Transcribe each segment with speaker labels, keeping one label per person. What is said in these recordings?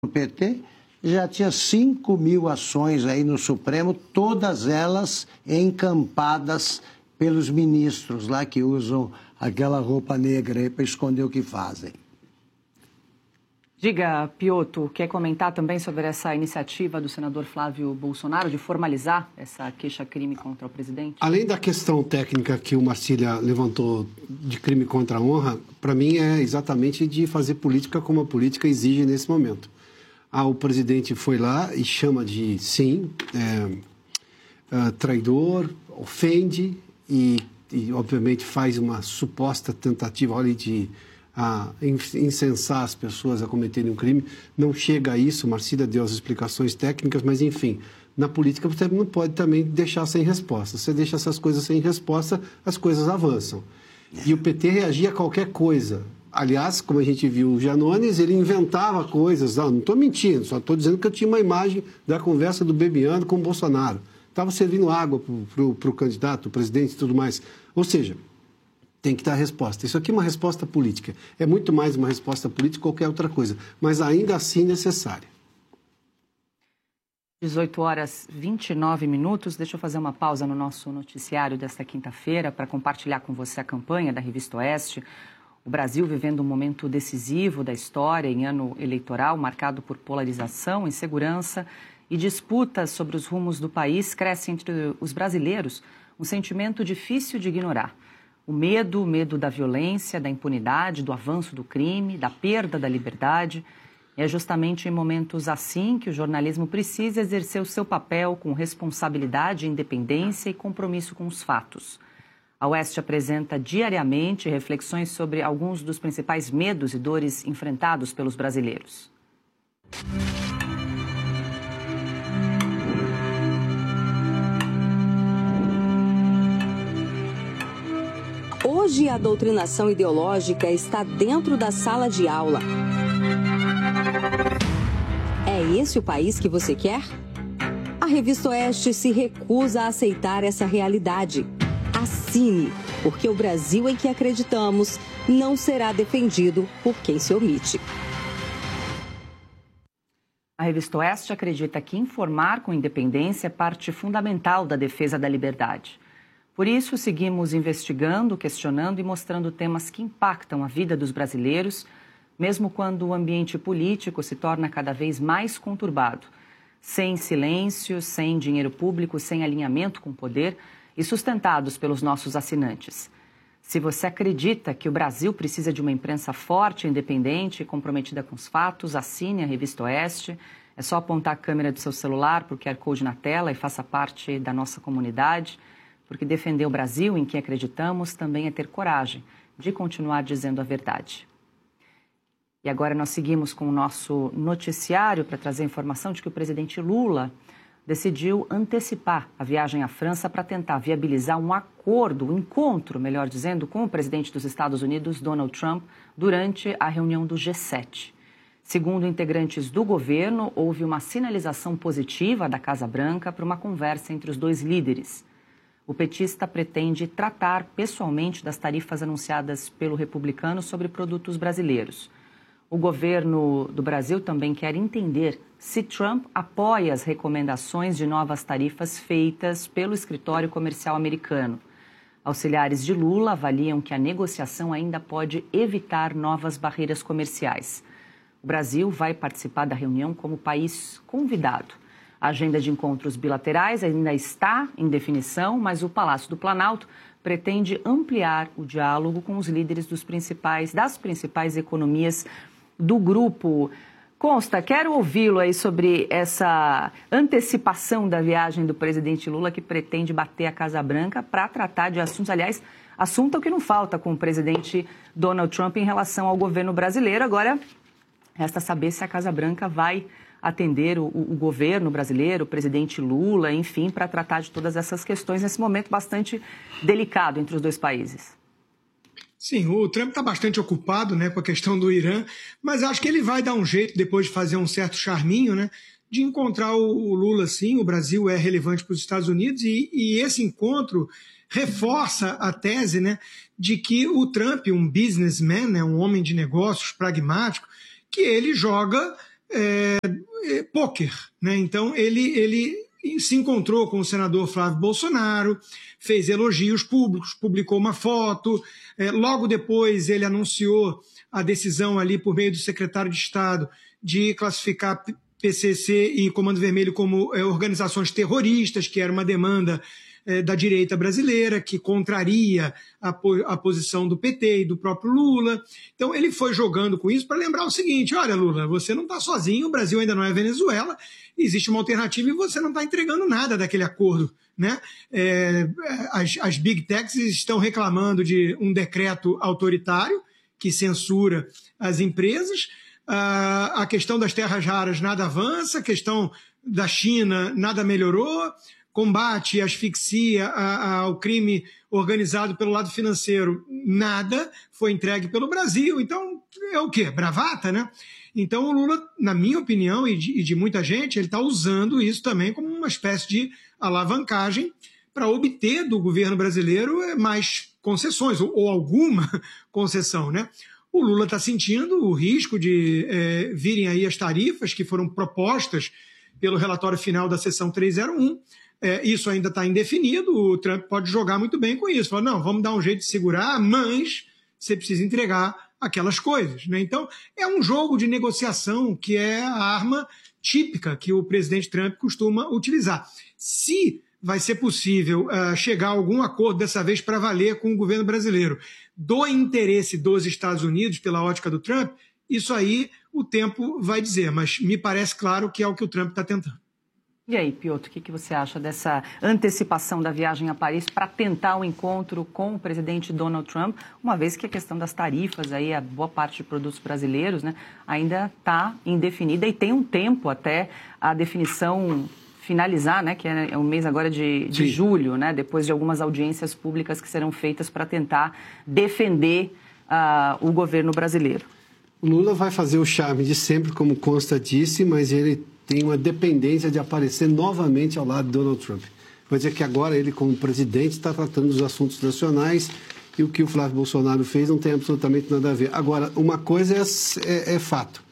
Speaker 1: o PT, já tinha 5 mil ações aí no Supremo, todas elas encampadas pelos ministros lá que usam aquela roupa negra aí para esconder o que fazem.
Speaker 2: Diga, Piotr, quer comentar também sobre essa iniciativa do senador Flávio Bolsonaro de formalizar essa queixa-crime contra o presidente?
Speaker 3: Além da questão técnica que o Marcília levantou de crime contra a honra, para mim é exatamente de fazer política como a política exige nesse momento. O presidente foi lá e chama de, sim, traidor, ofende e, obviamente, faz uma suposta tentativa ali de incensar as pessoas a cometerem um crime. Não chega a isso, Marcília deu as explicações técnicas, mas, enfim, na política você não pode também deixar sem resposta. Se você deixa essas coisas sem resposta, as coisas avançam. E o PT reagia a qualquer coisa. Aliás, como a gente viu o Janones, ele inventava coisas. Não estou mentindo, só estou dizendo que eu tinha uma imagem da conversa do Bebiano com o Bolsonaro. Estava servindo água para o candidato, o presidente e tudo mais. Ou seja, tem que dar resposta. Isso aqui é uma resposta política. É muito mais uma resposta política que qualquer outra coisa, mas ainda assim necessária.
Speaker 2: 18h29. Deixa eu fazer uma pausa no nosso noticiário desta quinta-feira para compartilhar com você a campanha da Revista Oeste. O Brasil vivendo um momento decisivo da história em ano eleitoral, marcado por polarização, insegurança e disputas sobre os rumos do país, cresce entre os brasileiros um sentimento difícil de ignorar. O medo da violência, da impunidade, do avanço do crime, da perda da liberdade. É justamente em momentos assim que o jornalismo precisa exercer o seu papel com responsabilidade, independência e compromisso com os fatos. A Oeste apresenta diariamente reflexões sobre alguns dos principais medos e dores enfrentados pelos brasileiros.
Speaker 4: Hoje a doutrinação ideológica está dentro da sala de aula. É esse o país que você quer? A Revista Oeste se recusa a aceitar essa realidade. Assine, porque o Brasil em que acreditamos não será defendido por quem se omite.
Speaker 2: A Revista Oeste acredita que informar com independência é parte fundamental da defesa da liberdade. Por isso, seguimos investigando, questionando e mostrando temas que impactam a vida dos brasileiros, mesmo quando o ambiente político se torna cada vez mais conturbado. Sem silêncio, sem dinheiro público, sem alinhamento com o poder e sustentados pelos nossos assinantes. Se você acredita que o Brasil precisa de uma imprensa forte, independente e comprometida com os fatos, assine a Revista Oeste. É só apontar a câmera do seu celular para o QR Code na tela e faça parte da nossa comunidade, porque defender o Brasil em que acreditamos também é ter coragem de continuar dizendo a verdade. E agora nós seguimos com o nosso noticiário para trazer a informação de que o presidente Lula decidiu antecipar a viagem à França para tentar viabilizar um acordo, um encontro, melhor dizendo, com o presidente dos Estados Unidos, Donald Trump, durante a reunião do G7. Segundo integrantes do governo, houve uma sinalização positiva da Casa Branca para uma conversa entre os dois líderes. O petista pretende tratar pessoalmente das tarifas anunciadas pelo republicano sobre produtos brasileiros. O governo do Brasil também quer entender se Trump apoia as recomendações de novas tarifas feitas pelo escritório comercial americano. Auxiliares de Lula avaliam que a negociação ainda pode evitar novas barreiras comerciais. O Brasil vai participar da reunião como país convidado. A agenda de encontros bilaterais ainda está em definição, mas o Palácio do Planalto pretende ampliar o diálogo com os líderes das principais economias do grupo. Consta, quero ouvi-lo aí sobre essa antecipação da viagem do presidente Lula, que pretende bater a Casa Branca para tratar de assuntos, aliás, assunto que não falta com o presidente Donald Trump em relação ao governo brasileiro. Agora, resta saber se a Casa Branca vai atender o governo brasileiro, o presidente Lula, enfim, para tratar de todas essas questões nesse momento bastante delicado entre os dois países.
Speaker 5: Sim, o Trump está bastante ocupado, né, com a questão do Irã, mas acho que ele vai dar um jeito, depois de fazer um certo charminho, né, de encontrar o Lula, sim. O Brasil é relevante para os Estados Unidos e esse encontro reforça a tese, né, de que o Trump, um businessman, né, um homem de negócios pragmático, que ele joga pôquer, né? Então, ele se encontrou com o senador Flávio Bolsonaro, fez elogios públicos, publicou uma foto, logo depois ele anunciou a decisão ali por meio do secretário de Estado de classificar PCC e Comando Vermelho como organizações terroristas, que era uma demanda da direita brasileira, que contraria a posição do PT e do próprio Lula. Então, ele foi jogando com isso para lembrar o seguinte: olha, Lula, você não está sozinho, o Brasil ainda não é Venezuela, existe uma alternativa e você não está entregando nada daquele acordo, né? As Big Techs estão reclamando de um decreto autoritário que censura as empresas. A questão das terras raras nada avança, a questão da China nada melhorou, combate e asfixia ao crime organizado pelo lado financeiro, nada foi entregue pelo Brasil. Então, é o quê? Bravata, né? Então, o Lula, na minha opinião, e de muita gente, ele está usando isso também como uma espécie de alavancagem para obter do governo brasileiro mais concessões, ou alguma concessão, né? O Lula está sentindo o risco de virem aí as tarifas que foram propostas pelo relatório final da seção 301. Isso ainda está indefinido, o Trump pode jogar muito bem com isso. Falar, não, vamos dar um jeito de segurar, mas você precisa entregar aquelas coisas, né? Então, é um jogo de negociação que é a arma típica que o presidente Trump costuma utilizar. Se vai ser possível chegar a algum acordo dessa vez para valer com o governo brasileiro do interesse dos Estados Unidos, pela ótica do Trump, isso aí o tempo vai dizer, mas me parece claro que é o que o Trump está tentando.
Speaker 2: E aí, Piotr, o que você acha dessa antecipação da viagem a Paris para tentar um encontro com o presidente Donald Trump, uma vez que a questão das tarifas, aí, a boa parte de produtos brasileiros, né, ainda está indefinida e tem um tempo até a definição finalizar, né, que é o mês agora de julho, né, depois de algumas audiências públicas que serão feitas para tentar defender o governo brasileiro.
Speaker 3: O Lula vai fazer o charme de sempre, como Consta disse, mas ele tem uma dependência de aparecer novamente ao lado de Donald Trump. Vai dizer que agora ele, como presidente, está tratando dos assuntos nacionais e o que o Flávio Bolsonaro fez não tem absolutamente nada a ver. Agora, uma coisa é fato.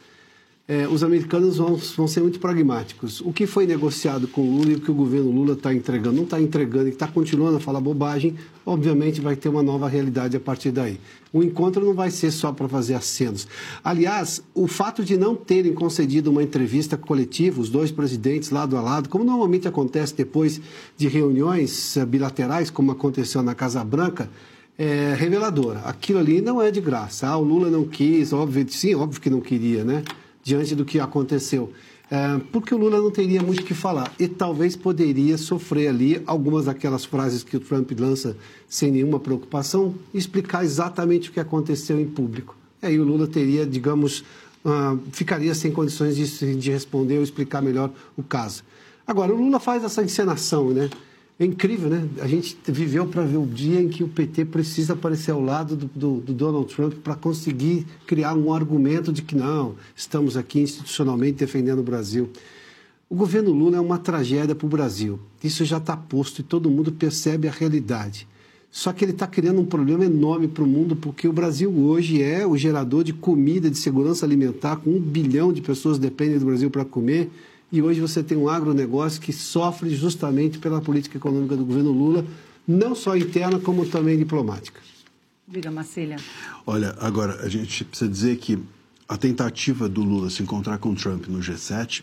Speaker 3: Os americanos vão ser muito pragmáticos. O que foi negociado com o Lula e o que o governo Lula está entregando, não está entregando e está continuando a falar bobagem, obviamente vai ter uma nova realidade a partir daí. O encontro não vai ser só para fazer acenos. Aliás, o fato de não terem concedido uma entrevista coletiva, os dois presidentes lado a lado, como normalmente acontece depois de reuniões bilaterais, como aconteceu na Casa Branca, é revelador. Aquilo ali não é de graça. O Lula não quis, óbvio que não queria, né? Diante do que aconteceu. Porque o Lula não teria muito o que falar e talvez poderia sofrer ali algumas daquelas frases que o Trump lança sem nenhuma preocupação, explicar exatamente o que aconteceu em público. E aí o Lula teria, digamos, ficaria sem condições de responder ou explicar melhor o caso. Agora, o Lula faz essa encenação, né? É incrível, né? A gente viveu para ver o dia em que o PT precisa aparecer ao lado do Donald Trump para conseguir criar um argumento de que não, estamos aqui institucionalmente defendendo o Brasil. O governo Lula é uma tragédia para o Brasil. Isso já está posto e todo mundo percebe a realidade. Só que ele está criando um problema enorme para o mundo, porque o Brasil hoje é o gerador de comida, de segurança alimentar, com 1 bilhão de pessoas que dependem do Brasil para comer. E hoje você tem um agronegócio que sofre justamente pela política econômica do governo Lula, não só interna, como também diplomática.
Speaker 2: Diga, Marcília.
Speaker 6: Olha, agora, a gente precisa dizer que a tentativa do Lula se encontrar com o Trump no G7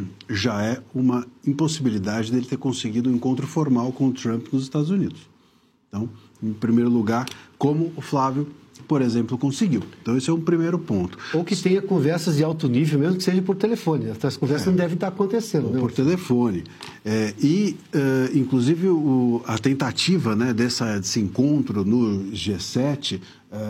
Speaker 6: já é uma impossibilidade dele ter conseguido um encontro formal com o Trump nos Estados Unidos. Então, em primeiro lugar, como o Flávio, por exemplo, conseguiu. Então, esse é um primeiro ponto.
Speaker 3: Ou que tenha conversas de alto nível, mesmo que seja por telefone. Essas conversas não devem estar acontecendo.
Speaker 6: Né? Por telefone. Inclusive, a tentativa, né, desse encontro no G7,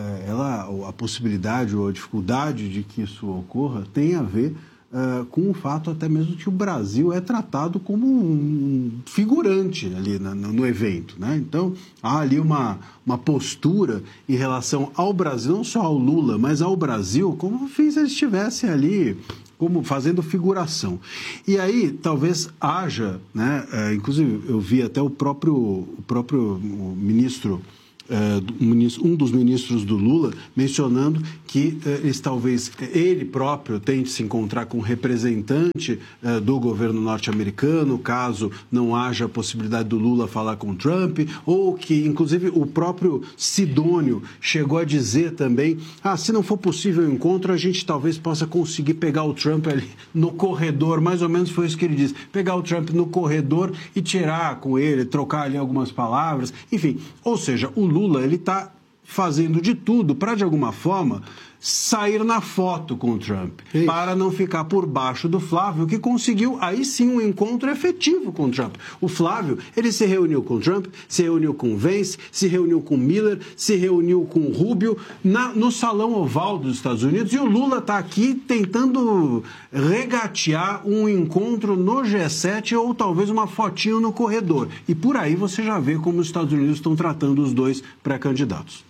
Speaker 6: a possibilidade ou a dificuldade de que isso ocorra tem a ver com o fato até mesmo que o Brasil é tratado como um figurante ali no evento, né? Então, há ali uma postura em relação ao Brasil, não só ao Lula, mas ao Brasil, como se eles estivessem ali como fazendo figuração. E aí, talvez haja, né? Inclusive, eu vi até o próprio ministro um dos ministros do Lula, mencionando que ele próprio tente se encontrar com um representante do governo norte-americano, caso não haja a possibilidade do Lula falar com Trump, ou que, inclusive, o próprio Sidônio chegou a dizer também, se não for possível o encontro, a gente talvez possa conseguir pegar o Trump ali no corredor, mais ou menos foi isso que ele disse, pegar o Trump no corredor e tirar com ele, trocar ali algumas palavras, enfim, ou seja, o Lula, ele está fazendo de tudo para, de alguma forma, sair na foto com o Trump, para não ficar por baixo do Flávio, que conseguiu, aí sim, um encontro efetivo com o Trump. O Flávio, ele se reuniu com o Trump, se reuniu com o Vance, se reuniu com o Miller, se reuniu com o Rubio, no Salão Oval dos Estados Unidos, e o Lula está aqui tentando regatear um encontro no G7 ou talvez uma fotinho no corredor. E por aí você já vê como os Estados Unidos estão tratando os dois pré-candidatos.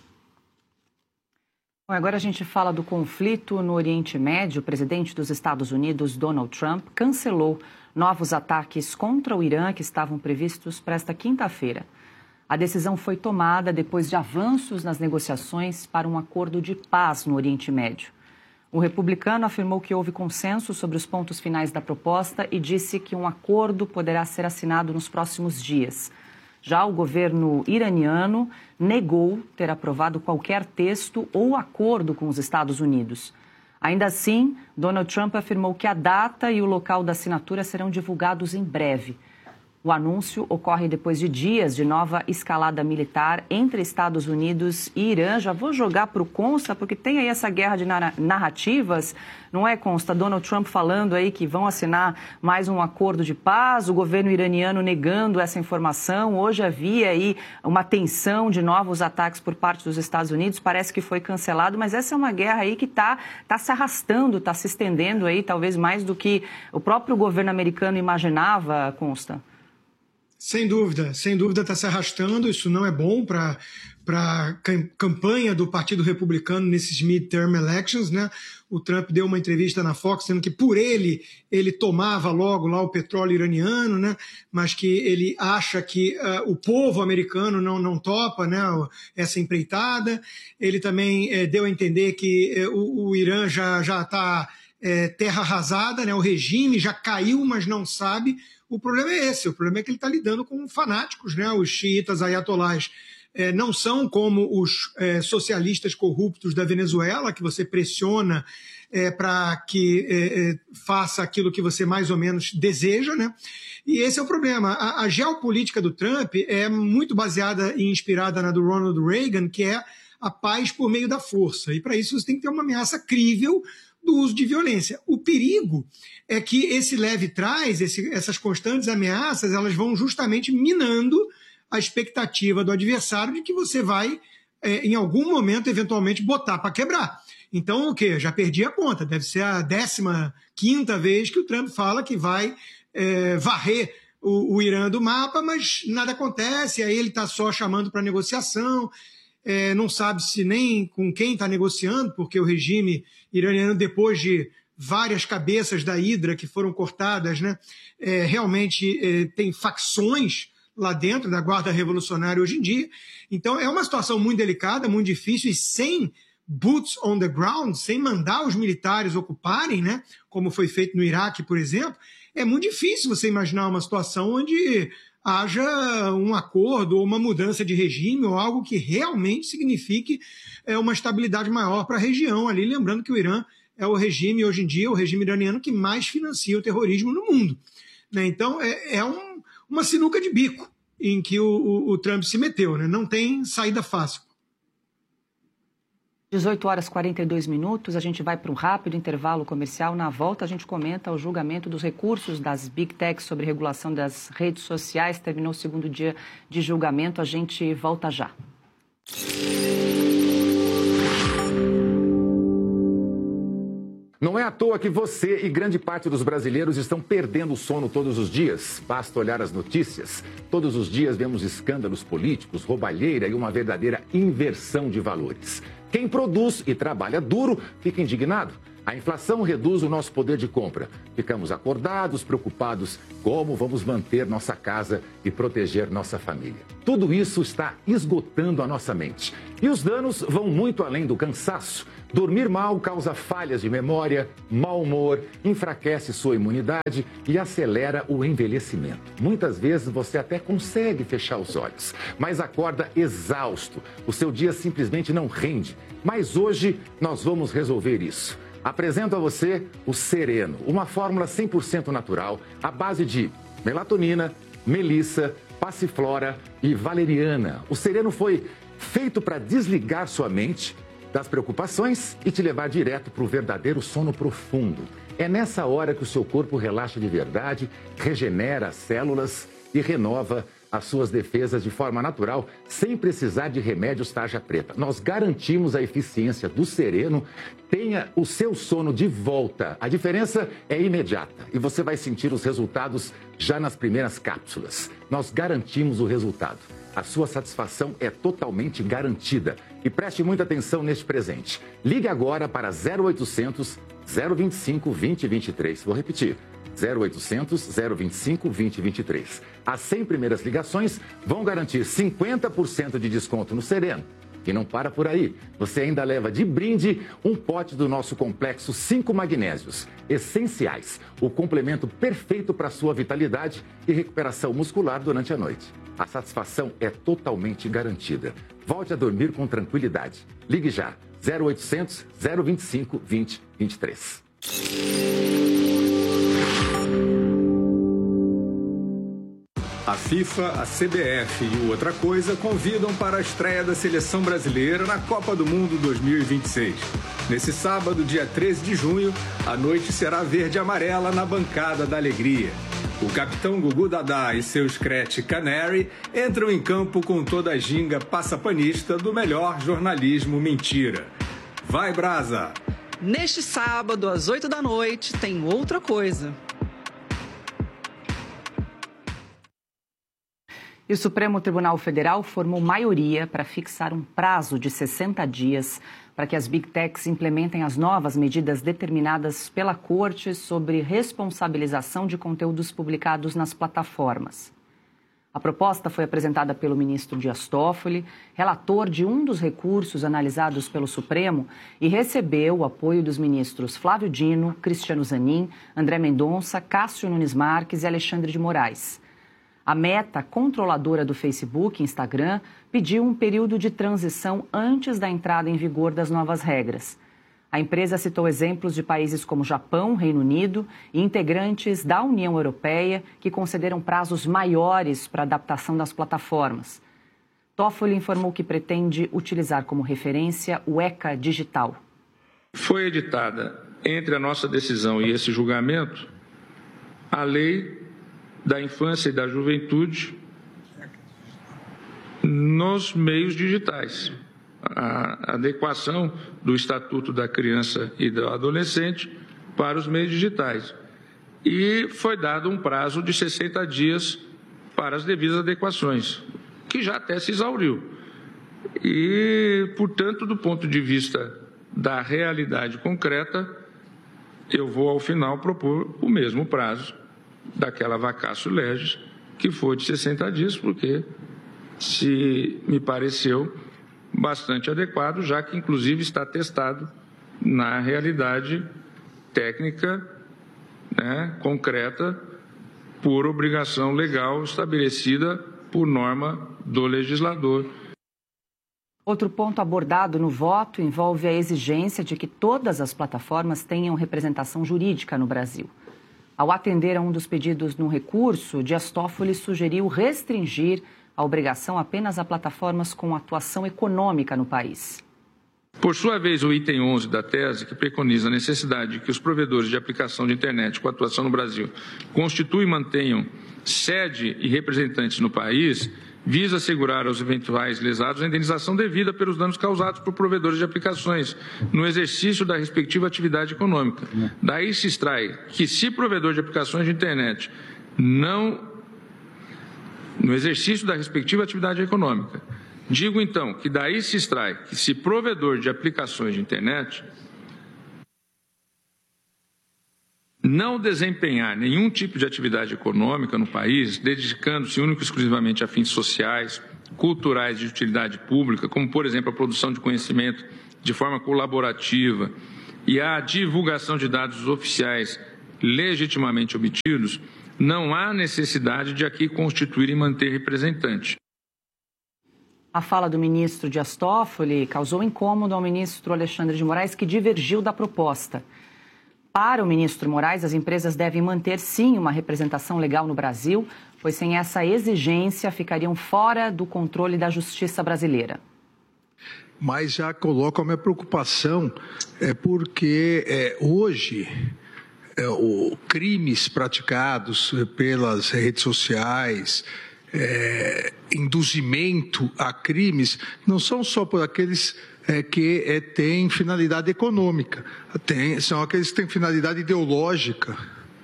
Speaker 2: Bom, agora a gente fala do conflito no Oriente Médio. O presidente dos Estados Unidos, Donald Trump, cancelou novos ataques contra o Irã que estavam previstos para esta quinta-feira. A decisão foi tomada depois de avanços nas negociações para um acordo de paz no Oriente Médio. O republicano afirmou que houve consenso sobre os pontos finais da proposta e disse que um acordo poderá ser assinado nos próximos dias. Já o governo iraniano negou ter aprovado qualquer texto ou acordo com os Estados Unidos. Ainda assim, Donald Trump afirmou que a data e o local da assinatura serão divulgados em breve. O anúncio ocorre depois de dias de nova escalada militar entre Estados Unidos e Irã. Já vou jogar para o Consta, porque tem aí essa guerra de narrativas, não é, Consta? Donald Trump falando aí que vão assinar mais um acordo de paz, o governo iraniano negando essa informação. Hoje havia aí uma tensão de novos ataques por parte dos Estados Unidos, parece que foi cancelado, mas essa é uma guerra aí que está se arrastando, está se estendendo aí, talvez mais do que o próprio governo americano imaginava, Consta.
Speaker 5: Sem dúvida está se arrastando, isso não é bom para a campanha do Partido Republicano nesses midterm elections, né? O Trump deu uma entrevista na Fox dizendo que por ele tomava logo lá o petróleo iraniano, né? Mas que ele acha que o povo americano não topa, né, essa empreitada. Ele também deu a entender que o Irã já está terra arrasada, né? O regime já caiu, mas não sabe. O problema é esse, o problema é que ele está lidando com fanáticos, né? Os xiitas ayatolás não são como os socialistas corruptos da Venezuela, que você pressiona para que faça aquilo que você mais ou menos deseja, né? E esse é o problema. A geopolítica do Trump é muito baseada e inspirada na do Ronald Reagan, que é a paz por meio da força. E para isso você tem que ter uma ameaça crível do uso de violência. O perigo é que esse leve trás, essas constantes ameaças, elas vão justamente minando a expectativa do adversário de que você vai, em algum momento, eventualmente, botar para quebrar. Então, o quê? Já perdi a conta. Deve ser a 15ª vez que o Trump fala que vai varrer o Irã do mapa, mas nada acontece, aí ele está só chamando para negociação, não sabe se nem com quem está negociando, porque o regime iraniano, depois de várias cabeças da Hidra que foram cortadas, né, realmente tem facções lá dentro da Guarda Revolucionária hoje em dia. Então é uma situação muito delicada, muito difícil, e sem boots on the ground, sem mandar os militares ocuparem, né, como foi feito no Iraque, por exemplo, é muito difícil você imaginar uma situação onde haja um acordo ou uma mudança de regime ou algo que realmente signifique uma estabilidade maior para a região ali, lembrando que o Irã é o regime, hoje em dia, o regime iraniano que mais financia o terrorismo no mundo, né? Então, uma sinuca de bico em que o Trump se meteu, né? Não tem saída fácil.
Speaker 2: 18h42, a gente vai para um rápido intervalo comercial. Na volta, a gente comenta o julgamento dos recursos das Big Techs sobre regulação das redes sociais. Terminou o segundo dia de julgamento, a gente volta já.
Speaker 7: Não é à toa que você e grande parte dos brasileiros estão perdendo o sono todos os dias. Basta olhar as notícias. Todos os dias vemos escândalos políticos, roubalheira e uma verdadeira inversão de valores. Quem produz e trabalha duro fica indignado. A inflação reduz o nosso poder de compra. Ficamos acordados, preocupados como vamos manter nossa casa e proteger nossa família. Tudo isso está esgotando a nossa mente. E os danos vão muito além do cansaço. Dormir mal causa falhas de memória, mau humor, enfraquece sua imunidade e acelera o envelhecimento. Muitas vezes você até consegue fechar os olhos, mas acorda exausto. O seu dia simplesmente não rende. Mas hoje nós vamos resolver isso. Apresento a você o Sereno, uma fórmula 100% natural à base de melatonina, melissa, passiflora e valeriana. O Sereno foi feito para desligar sua mente das preocupações e te levar direto para o verdadeiro sono profundo. É nessa hora que o seu corpo relaxa de verdade, regenera as células e renova as suas defesas de forma natural, sem precisar de remédios tarja preta. Nós garantimos a eficiência do Sereno. Tenha o seu sono de volta. A diferença é imediata e você vai sentir os resultados já nas primeiras cápsulas. Nós garantimos o resultado. A sua satisfação é totalmente garantida. E preste muita atenção neste presente. Ligue agora para 0800 025 2023. Vou repetir. 0800 025 2023. As 100 primeiras ligações vão garantir 50% de desconto no Sereno. E não para por aí. Você ainda leva de brinde um pote do nosso complexo 5 magnésios essenciais. O complemento perfeito para a sua vitalidade e recuperação muscular durante a noite. A satisfação é totalmente garantida. Volte a dormir com tranquilidade. Ligue já. 0800 025 2023.
Speaker 8: A FIFA, a CBF e o Outra Coisa convidam para a estreia da seleção brasileira na Copa do Mundo 2026. Nesse sábado, dia 13 de junho, a noite será verde e amarela na bancada da alegria. O capitão Gugu Dadá e seu Scratch Canary entram em campo com toda a ginga passapanista do melhor jornalismo mentira. Vai, Brasa!
Speaker 9: Neste sábado, às 8 da noite, tem Outra Coisa.
Speaker 2: E o Supremo Tribunal Federal formou maioria para fixar um prazo de 60 dias para que as Big Techs implementem as novas medidas determinadas pela Corte sobre responsabilização de conteúdos publicados nas plataformas. A proposta foi apresentada pelo ministro Dias Toffoli, relator de um dos recursos analisados pelo Supremo, e recebeu o apoio dos ministros Flávio Dino, Cristiano Zanin, André Mendonça, Cássio Nunes Marques e Alexandre de Moraes. A Meta, controladora do Facebook e Instagram, pediu um período de transição antes da entrada em vigor das novas regras. A empresa citou exemplos de países como Japão, Reino Unido e integrantes da União Europeia que concederam prazos maiores para a adaptação das plataformas. Toffoli informou que pretende utilizar como referência o ECA Digital.
Speaker 10: Foi editada, entre a nossa decisão e esse julgamento, a Lei da Infância e da Juventude nos meios digitais. A adequação do Estatuto da Criança e do Adolescente para os meios digitais. E foi dado um prazo de 60 dias para as devidas adequações, que já até se exauriu. E, portanto, do ponto de vista da realidade concreta, eu vou, ao final, propor o mesmo prazo daquela vacatio legis, que foi de 60 dias, porque me pareceu bastante adequado, já que, inclusive, está testado na realidade técnica, concreta, por obrigação legal estabelecida por norma do legislador.
Speaker 2: Outro ponto abordado no voto envolve a exigência de que todas as plataformas tenham representação jurídica no Brasil. Ao atender a um dos pedidos no recurso, Dias Toffoli sugeriu restringir a obrigação apenas a plataformas com atuação econômica no país.
Speaker 10: Por sua vez, o item 11 da tese, que preconiza a necessidade de que os provedores de aplicação de internet com atuação no Brasil constituam e mantenham sede e representantes no país, visa assegurar aos eventuais lesados a indenização devida pelos danos causados por provedores de aplicações no exercício da respectiva atividade econômica. Daí se extrai que, se provedor de aplicações de internet no exercício da respectiva atividade econômica, digo então que daí se extrai que, se provedor de aplicações de internet não desempenhar nenhum tipo de atividade econômica no país, dedicando-se único e exclusivamente a fins sociais, culturais de utilidade pública, como, por exemplo, a produção de conhecimento de forma colaborativa e a divulgação de dados oficiais legitimamente obtidos, não há necessidade de aqui constituir e manter representante.
Speaker 2: A fala do ministro Dias Toffoli causou incômodo ao ministro Alexandre de Moraes, que divergiu da proposta. Para o ministro Moraes, as empresas devem manter, sim, uma representação legal no Brasil, pois sem essa exigência ficariam fora do controle da justiça brasileira.
Speaker 11: Mas já coloco a minha preocupação, porque hoje crimes praticados pelas redes sociais, induzimento a crimes, não são só por aqueles que têm finalidade econômica, são aqueles que têm finalidade ideológica.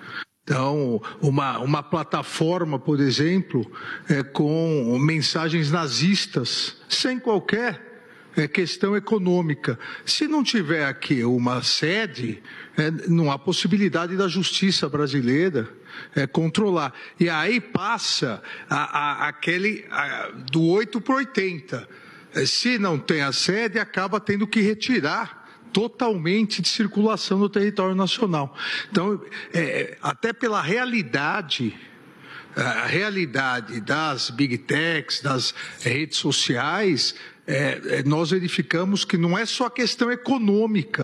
Speaker 11: Então, uma plataforma, por exemplo, com mensagens nazistas, sem qualquer questão econômica. Se não tiver aqui uma sede, não há possibilidade da justiça brasileira controlar. E aí passa aquele do 8 para 80. Se não tem a sede, acaba tendo que retirar totalmente de circulação no território nacional. Então, até pela realidade, a realidade das big techs, das redes sociais, nós verificamos que não é só questão econômica.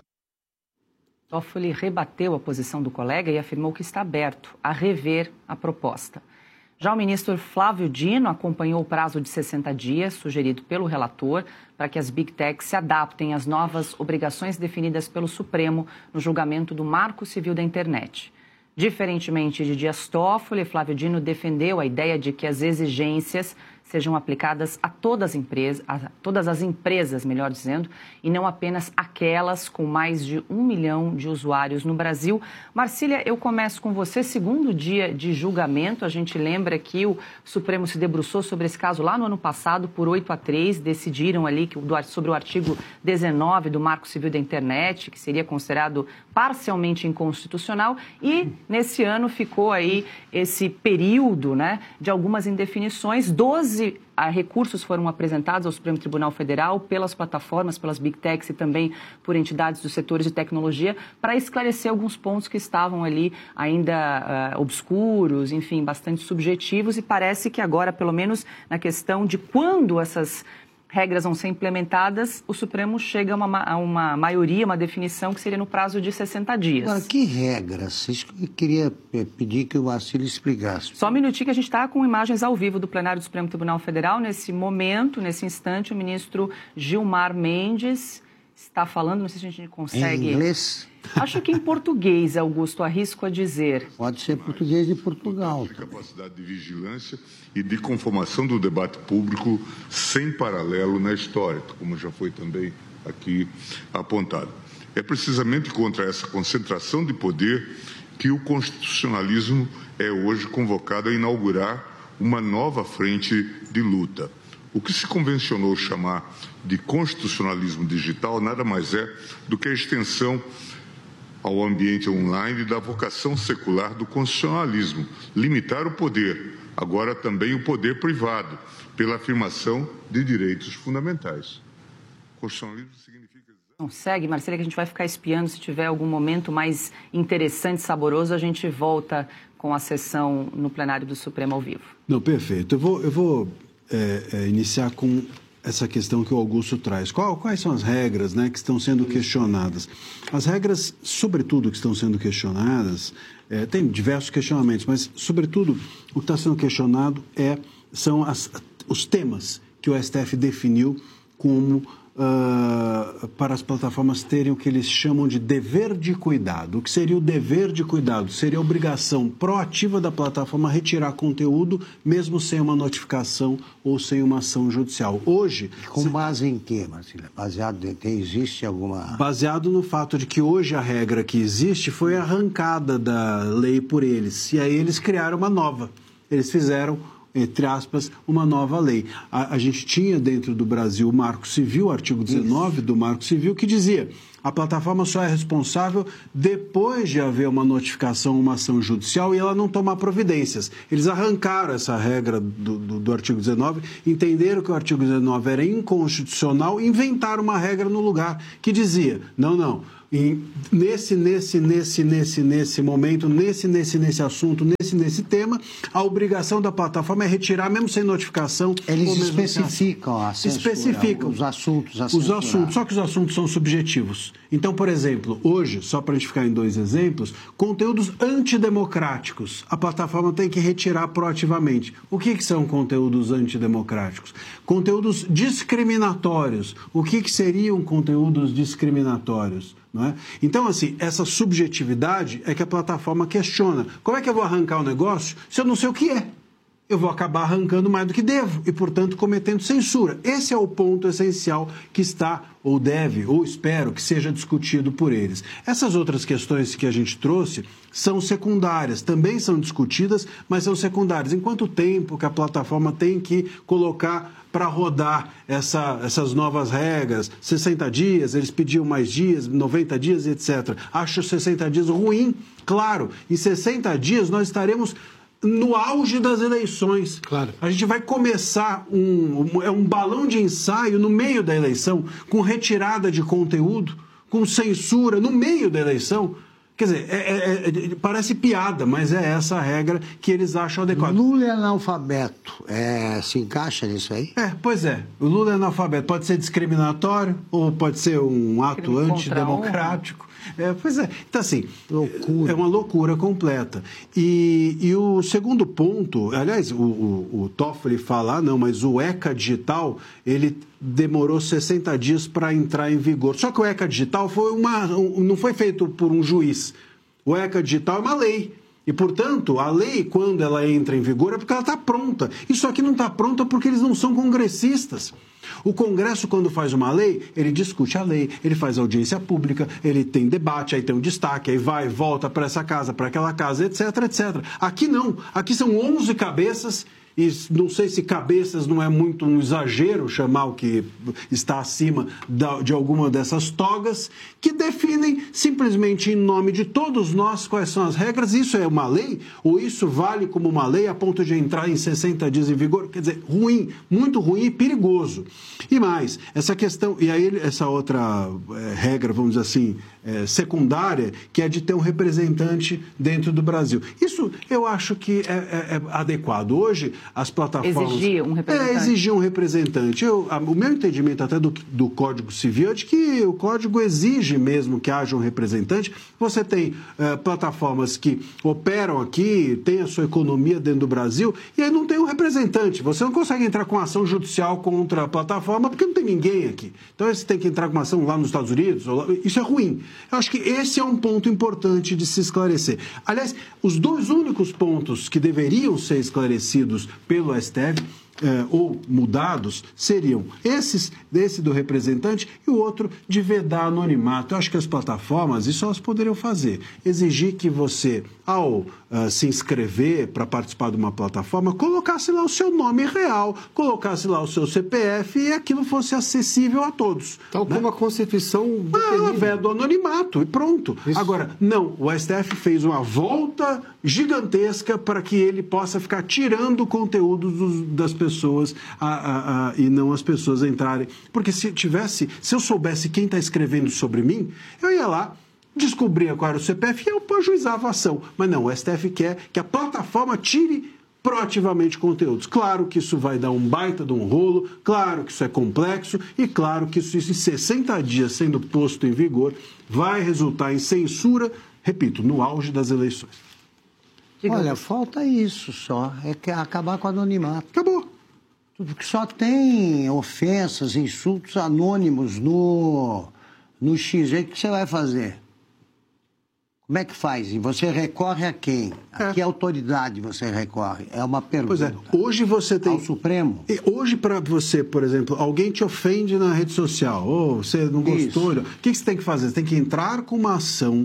Speaker 2: Toffoli rebateu a posição do colega e afirmou que está aberto a rever a proposta. Já o ministro Flávio Dino acompanhou o prazo de 60 dias sugerido pelo relator para que as Big Techs se adaptem às novas obrigações definidas pelo Supremo no julgamento do Marco Civil da Internet. Diferentemente de Dias Toffoli, Flávio Dino defendeu a ideia de que as exigências sejam aplicadas a todas as empresas, melhor dizendo, e não apenas aquelas com mais de 1 milhão de usuários no Brasil. Marcília, eu começo com você. Segundo dia de julgamento, a gente lembra que o Supremo se debruçou sobre esse caso lá no ano passado por 8-3, decidiram ali sobre o artigo 19 do Marco Civil da Internet, que seria considerado parcialmente inconstitucional, e nesse ano ficou aí esse período, né, de algumas indefinições. 12 recursos foram apresentados ao Supremo Tribunal Federal pelas plataformas, pelas Big Techs e também por entidades dos setores de tecnologia para esclarecer alguns pontos que estavam ali ainda obscuros, enfim, bastante subjetivos, e parece que agora, pelo menos na questão de quando essas regras vão ser implementadas, o Supremo chega a uma maioria, uma definição que seria no prazo de 60 dias.
Speaker 1: Agora, que regras? Isso que eu queria pedir que o Marcílio explicasse.
Speaker 2: Só um minutinho que a gente está com imagens ao vivo do plenário do Supremo Tribunal Federal. Nesse momento, nesse instante, o ministro Gilmar Mendes está falando, não sei se a gente consegue...
Speaker 1: Em inglês?
Speaker 2: Acho que em português, Augusto, arrisco a dizer.
Speaker 1: Pode ser português de Portugal.
Speaker 12: Capacidade de vigilância e de conformação do debate público sem paralelo na história, como já foi também aqui apontado. É precisamente contra essa concentração de poder que o constitucionalismo é hoje convocado a inaugurar uma nova frente de luta. O que se convencionou chamar de constitucionalismo digital nada mais é do que a extensão ao ambiente online da vocação secular do constitucionalismo, limitar o poder, agora também o poder privado, pela afirmação de direitos fundamentais. Constitucionalismo significa...
Speaker 2: Não, segue, Marcília, que a gente vai ficar espiando. Se tiver algum momento mais interessante, saboroso, a gente volta com a sessão no plenário do Supremo ao vivo.
Speaker 6: Não, perfeito. Eu vou iniciar com essa questão que o Augusto traz. Quais são as regras, né, que estão sendo questionadas? As regras, sobretudo, que estão sendo questionadas, tem diversos questionamentos, mas, sobretudo, o que está sendo questionado são os temas que o STF definiu como para as plataformas terem o que eles chamam de dever de cuidado. O que seria o dever de cuidado? Seria a obrigação proativa da plataforma retirar conteúdo, mesmo sem uma notificação ou sem uma ação judicial. Hoje...
Speaker 1: Com base em quê, Marcília? Existe alguma...
Speaker 6: Baseado no fato de que hoje a regra que existe foi arrancada da lei por eles. E aí eles criaram uma nova. Eles fizeram entre aspas, uma nova lei. A gente tinha dentro do Brasil o Marco Civil, o artigo 19 do Marco Civil, que dizia: a plataforma só é responsável depois de haver uma notificação, uma ação judicial e ela não tomar providências. Eles arrancaram essa regra do artigo 19, entenderam que o artigo 19 era inconstitucional e inventaram uma regra no lugar que dizia: não. E nesse momento, nesse assunto, nesse tema, a obrigação da plataforma é retirar, mesmo sem notificação.
Speaker 1: Eles especificam a censura, os assuntos a censurar.
Speaker 6: Só que os assuntos são subjetivos. Então, por exemplo, hoje, só para a gente ficar em 2 exemplos, conteúdos antidemocráticos, a plataforma tem que retirar proativamente. O que são conteúdos antidemocráticos? Conteúdos discriminatórios. O que seriam conteúdos discriminatórios? Não é? Então, assim, essa subjetividade é que a plataforma questiona. Como é que eu vou arrancar o negócio se eu não sei o que é? Eu vou acabar arrancando mais do que devo e, portanto, cometendo censura. Esse é o ponto essencial que está, ou deve, ou espero que seja discutido por eles. Essas outras questões que a gente trouxe são secundárias, também são discutidas, mas são secundárias. Em quanto tempo que a plataforma tem que colocar para rodar essas novas regras? 60 dias, eles pediam mais dias, 90 dias, etc. Acho 60 dias ruim. Claro, em 60 dias nós estaremos no auge das eleições.
Speaker 3: Claro.
Speaker 6: A gente vai começar um balão de ensaio no meio da eleição, com retirada de conteúdo, com censura no meio da eleição. Quer dizer, parece piada, mas é essa a regra que eles acham adequada.
Speaker 1: Lula é analfabeto. Se encaixa nisso aí?
Speaker 6: Pois é. O Lula é analfabeto. Pode ser discriminatório ou pode ser um ato antidemocrático. Pois é. Então, assim, loucura. É uma loucura completa. E o segundo ponto, aliás, o Toffoli fala, não, mas o ECA digital, ele demorou 60 dias para entrar em vigor. Só que o ECA digital não foi feito por um juiz. O ECA digital é uma lei. E, portanto, a lei, quando ela entra em vigor, é porque ela está pronta. Isso aqui não está pronta porque eles não são congressistas. O Congresso, quando faz uma lei, ele discute a lei, ele faz audiência pública, ele tem debate, aí tem um destaque, aí vai, volta para essa casa, para aquela casa, etc, etc. Aqui não. Aqui são 11 cabeças. E não sei se cabeças não é muito um exagero chamar o que está acima de alguma dessas togas, que definem simplesmente em nome de todos nós quais são as regras. Isso é uma lei? Ou isso vale como uma lei a ponto de entrar em 60 dias em vigor? Quer dizer, ruim, muito ruim e perigoso. E mais, essa questão, e aí essa outra regra, vamos dizer assim, secundária, que é de ter um representante dentro do Brasil. Isso eu acho que é adequado. Hoje, as plataformas...
Speaker 2: Exigir um representante.
Speaker 6: Exigir um representante. O meu entendimento até do Código Civil é de que o Código exige mesmo que haja um representante. Você tem plataformas que operam aqui, tem a sua economia dentro do Brasil, e aí não tem um representante. Você não consegue entrar com ação judicial contra a plataforma porque não tem ninguém aqui. Então, você tem que entrar com uma ação lá nos Estados Unidos. Isso é ruim. Eu acho que esse é um ponto importante de se esclarecer. Aliás, os 2 únicos pontos que deveriam ser esclarecidos pelo STF ou mudados seriam esse do representante e o outro de vedar anonimato. Eu acho que as plataformas, isso elas poderiam fazer. Exigir que você, ao se inscrever para participar de uma plataforma, colocasse lá o seu nome real, colocasse lá o seu CPF e aquilo fosse acessível a todos.
Speaker 3: Tal como a Constituição
Speaker 6: veda o anonimato e pronto. Isso. Agora, não, o STF fez uma volta gigantesca para que ele possa ficar tirando conteúdo das pessoas e não as pessoas entrarem. Porque se eu soubesse quem está escrevendo sobre mim, eu ia lá, descobria qual era o CPF e eu ajuizava a ação. Mas não, o STF quer que a plataforma tire proativamente conteúdos. Claro que isso vai dar um baita de um rolo, claro que isso é complexo e claro que isso em 60 dias sendo posto em vigor vai resultar em censura, repito, no auge das eleições.
Speaker 1: Olha, falta isso só, é acabar com o anonimato.
Speaker 6: Acabou.
Speaker 1: Porque só tem ofensas, insultos anônimos no X. O que você vai fazer? Como é que faz? E você recorre a quem? A que autoridade você recorre? É uma pergunta.
Speaker 6: Pois é. Hoje você tem...
Speaker 1: Ao Supremo?
Speaker 6: Hoje, para você, por exemplo, alguém te ofende na rede social, ou você não gostou, o que você tem que fazer? Você tem que entrar com uma ação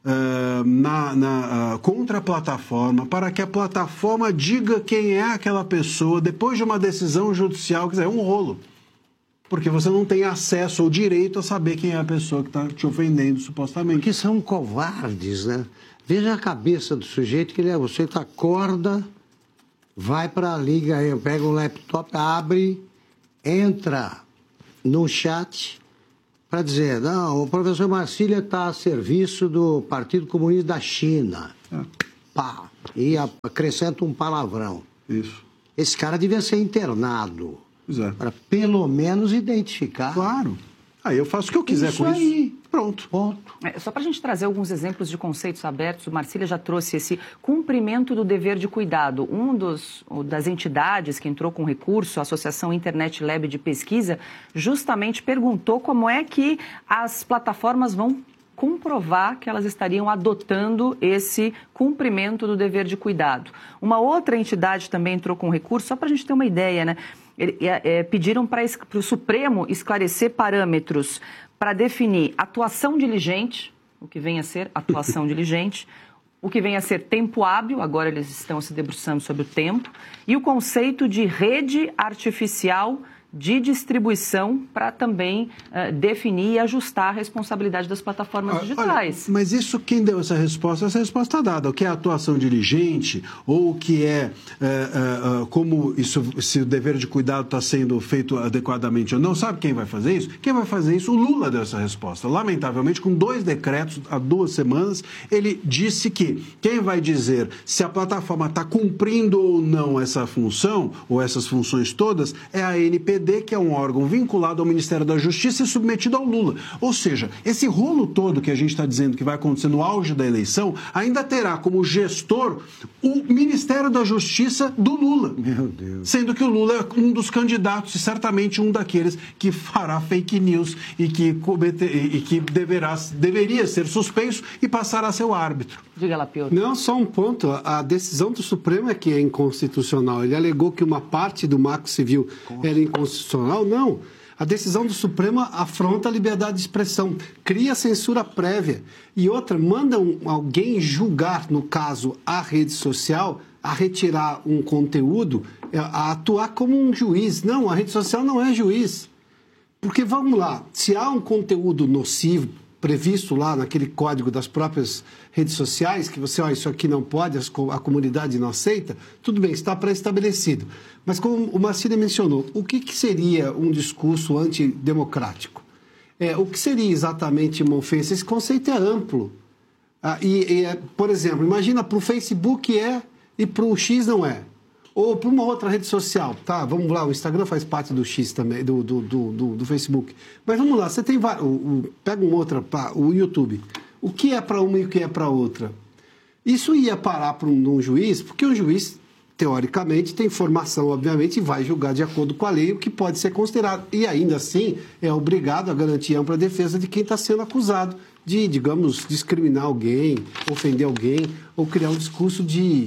Speaker 6: contra a plataforma, para que a plataforma diga quem é aquela pessoa depois de uma decisão judicial, quer dizer, é um rolo. Porque você não tem acesso ou direito a saber quem é a pessoa que está te ofendendo, supostamente.
Speaker 1: Porque são covardes, né? Veja a cabeça do sujeito que ele é. Você acorda, vai para a liga, pega um laptop, abre, entra no chat para dizer, não, o professor Marcília está a serviço do Partido Comunista da China. Pá, e acrescenta um palavrão.
Speaker 6: Isso.
Speaker 1: Esse cara devia ser internado.
Speaker 6: Exato.
Speaker 1: Para pelo menos identificar.
Speaker 6: Claro. Aí eu faço o que eu quiser com isso. Pronto. Ponto.
Speaker 2: Só para a gente trazer alguns exemplos de conceitos abertos, o Marcília já trouxe esse cumprimento do dever de cuidado. Das entidades que entrou com recurso, a Associação Internet Lab de Pesquisa, justamente perguntou como é que as plataformas vão comprovar que elas estariam adotando esse cumprimento do dever de cuidado. Uma outra entidade também entrou com recurso, só para a gente ter uma ideia, né? Pediram para o Supremo esclarecer parâmetros para definir atuação diligente, o que vem a ser atuação diligente, o que vem a ser tempo hábil, agora eles estão se debruçando sobre o tempo, e o conceito de rede artificial de distribuição para também definir e ajustar a responsabilidade das plataformas digitais.
Speaker 6: Olha, mas isso, quem deu essa resposta está dada. O que é atuação diligente ou o que como isso, se o dever de cuidado está sendo feito adequadamente ou não, sabe quem vai fazer isso? Quem vai fazer isso? O Lula deu essa resposta. Lamentavelmente, com 2 decretos há 2 semanas, ele disse que quem vai dizer se a plataforma está cumprindo ou não essa função, ou essas funções todas, é a ANPD, que é um órgão vinculado ao Ministério da Justiça e submetido ao Lula. Ou seja, esse rolo todo que a gente está dizendo que vai acontecer no auge da eleição, ainda terá como gestor o Ministério da Justiça do Lula.
Speaker 1: Meu Deus.
Speaker 6: Sendo que o Lula é um dos candidatos e certamente um daqueles que fará fake news e que deveria ser suspenso e passará a ser o árbitro.
Speaker 2: Diga lá, Piotr.
Speaker 3: Não, só um ponto. A decisão do Supremo é que é inconstitucional. Ele alegou que uma parte do Marco Civil era inconstitucional. Não. A decisão do Supremo afronta a liberdade de expressão, cria censura prévia. E outra, manda alguém julgar, no caso, a rede social, a retirar um conteúdo, a atuar como um juiz. Não, a rede social não é juiz. Porque, vamos lá, se há um conteúdo nocivo, previsto lá naquele código das próprias redes sociais, que você, isso aqui não pode, a comunidade não aceita, tudo bem, está pré-estabelecido. Mas como o Marcília mencionou, o que seria um discurso antidemocrático? O que seria exatamente uma ofensa? Esse conceito é amplo. Por exemplo, imagina para o Facebook e para o X não é. Ou para uma outra rede social, tá? Vamos lá, o Instagram faz parte do X também, do Facebook. Mas vamos lá, você tem pega uma outra, o YouTube. O que é para uma e o que é para outra? Isso ia parar para um juiz, porque o juiz, teoricamente, tem formação, obviamente, e vai julgar de acordo com a lei o que pode ser considerado. E ainda assim, é obrigado a garantir ampla defesa de quem está sendo acusado de, digamos, discriminar alguém, ofender alguém, ou criar um discurso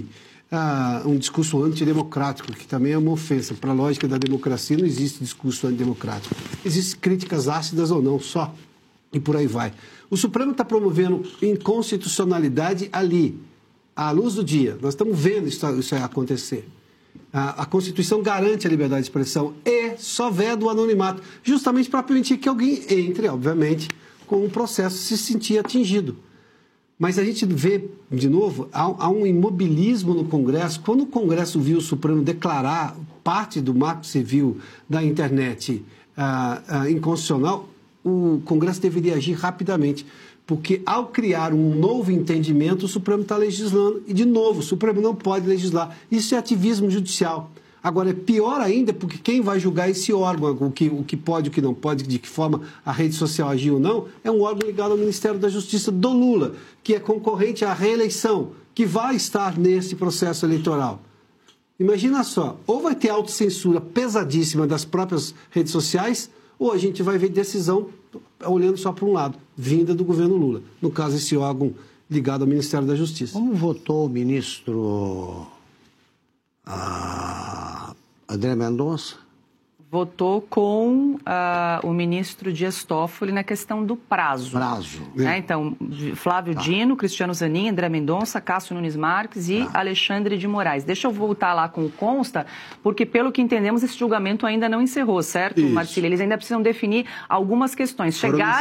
Speaker 3: antidemocrático, que também é uma ofensa. Para a lógica da democracia, não existe discurso antidemocrático. Existem críticas ácidas ou não, só. E por aí vai. O Supremo está promovendo inconstitucionalidade ali, à luz do dia. Nós estamos vendo isso acontecer. A Constituição garante a liberdade de expressão e só veda o anonimato, justamente para permitir que alguém entre, obviamente, com o processo se sentir atingido. Mas a gente vê, de novo, há um imobilismo no Congresso. Quando o Congresso viu o Supremo declarar parte do marco civil da internet inconstitucional, o Congresso deveria agir rapidamente, porque ao criar um novo entendimento, o Supremo está legislando, e de novo, o Supremo não pode legislar. Isso é ativismo judicial. Agora, é pior ainda, porque quem vai julgar esse órgão, o que pode, o que não pode, de que forma a rede social agiu ou não, é um órgão ligado ao Ministério da Justiça do Lula, que é concorrente à reeleição, que vai estar nesse processo eleitoral. Imagina só, ou vai ter autocensura pesadíssima das próprias redes sociais, ou a gente vai ver decisão olhando só para um lado, vinda do governo Lula. No caso, esse órgão ligado ao Ministério da Justiça.
Speaker 1: Como votou o ministro André Mendonça?
Speaker 2: votou com o ministro Dias Toffoli na questão do prazo. Né? Então, Flávio Dino, Cristiano Zanin, André Mendonça, Cássio Nunes Marques e Alexandre de Moraes. Deixa eu voltar lá com o Consta, porque pelo que entendemos, esse julgamento ainda não encerrou, certo, Marcília? Eles ainda precisam definir algumas questões.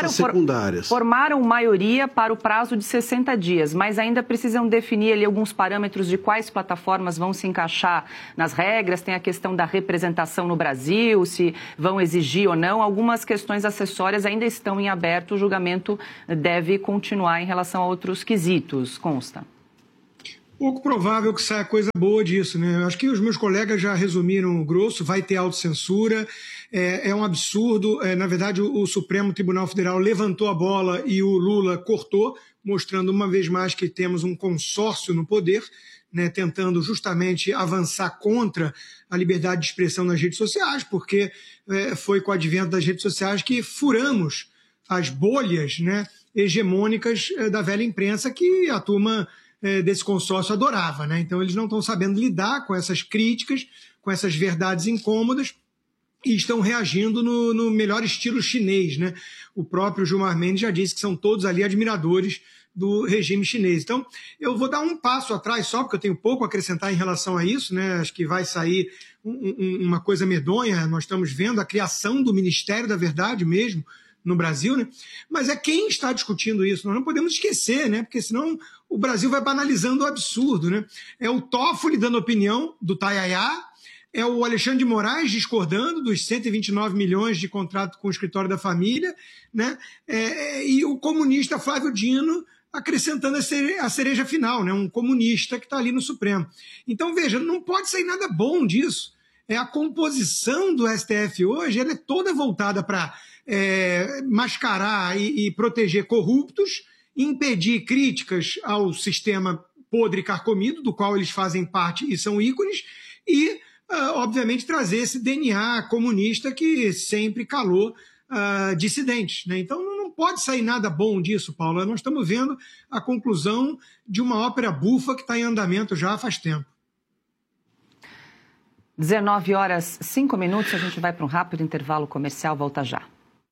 Speaker 2: Formaram maioria para o prazo de 60 dias, mas ainda precisam definir ali alguns parâmetros de quais plataformas vão se encaixar nas regras. Tem a questão da representação no Brasil, se vão exigir ou não. Algumas questões acessórias ainda estão em aberto. O julgamento deve continuar em relação a outros quesitos. Consta.
Speaker 5: Pouco provável que saia coisa boa disso, né? Acho que os meus colegas já resumiram o grosso. Vai ter autocensura, é um absurdo. Na verdade, o Supremo Tribunal Federal levantou a bola e o Lula cortou, mostrando uma vez mais que temos um consórcio no poder, né, tentando justamente avançar contra a liberdade de expressão nas redes sociais, porque foi com o advento das redes sociais que furamos as bolhas, né, hegemônicas da velha imprensa que a turma desse consórcio adorava, né? Então eles não estão sabendo lidar com essas críticas, com essas verdades incômodas, e estão reagindo no melhor estilo chinês, né? O próprio Gilmar Mendes já disse que são todos ali admiradores do regime chinês. Então, eu vou dar um passo atrás só, porque eu tenho pouco a acrescentar em relação a isso, né? Acho que vai sair uma coisa medonha. Nós estamos vendo a criação do Ministério da Verdade mesmo no Brasil, né? Mas é quem está discutindo isso. Nós não podemos esquecer, né? Porque senão o Brasil vai banalizando o absurdo, né? É o Toffoli dando opinião do Taiaiá, é o Alexandre de Moraes discordando dos 129 milhões de contrato com o escritório da família, né? E o comunista Flávio Dino acrescentando a cereja final, né? Um comunista que está ali no Supremo. Então, veja, não pode sair nada bom disso. A composição do STF hoje ela é toda voltada para mascarar e proteger corruptos, impedir críticas ao sistema podre e carcomido, do qual eles fazem parte e são ícones, e, obviamente, trazer esse DNA comunista que sempre calou dissidentes, né? Então não pode sair nada bom disso, Paula. Nós estamos vendo a conclusão de uma ópera bufa que está em andamento já faz tempo.
Speaker 2: 19h05, a gente vai para um rápido intervalo comercial, volta já.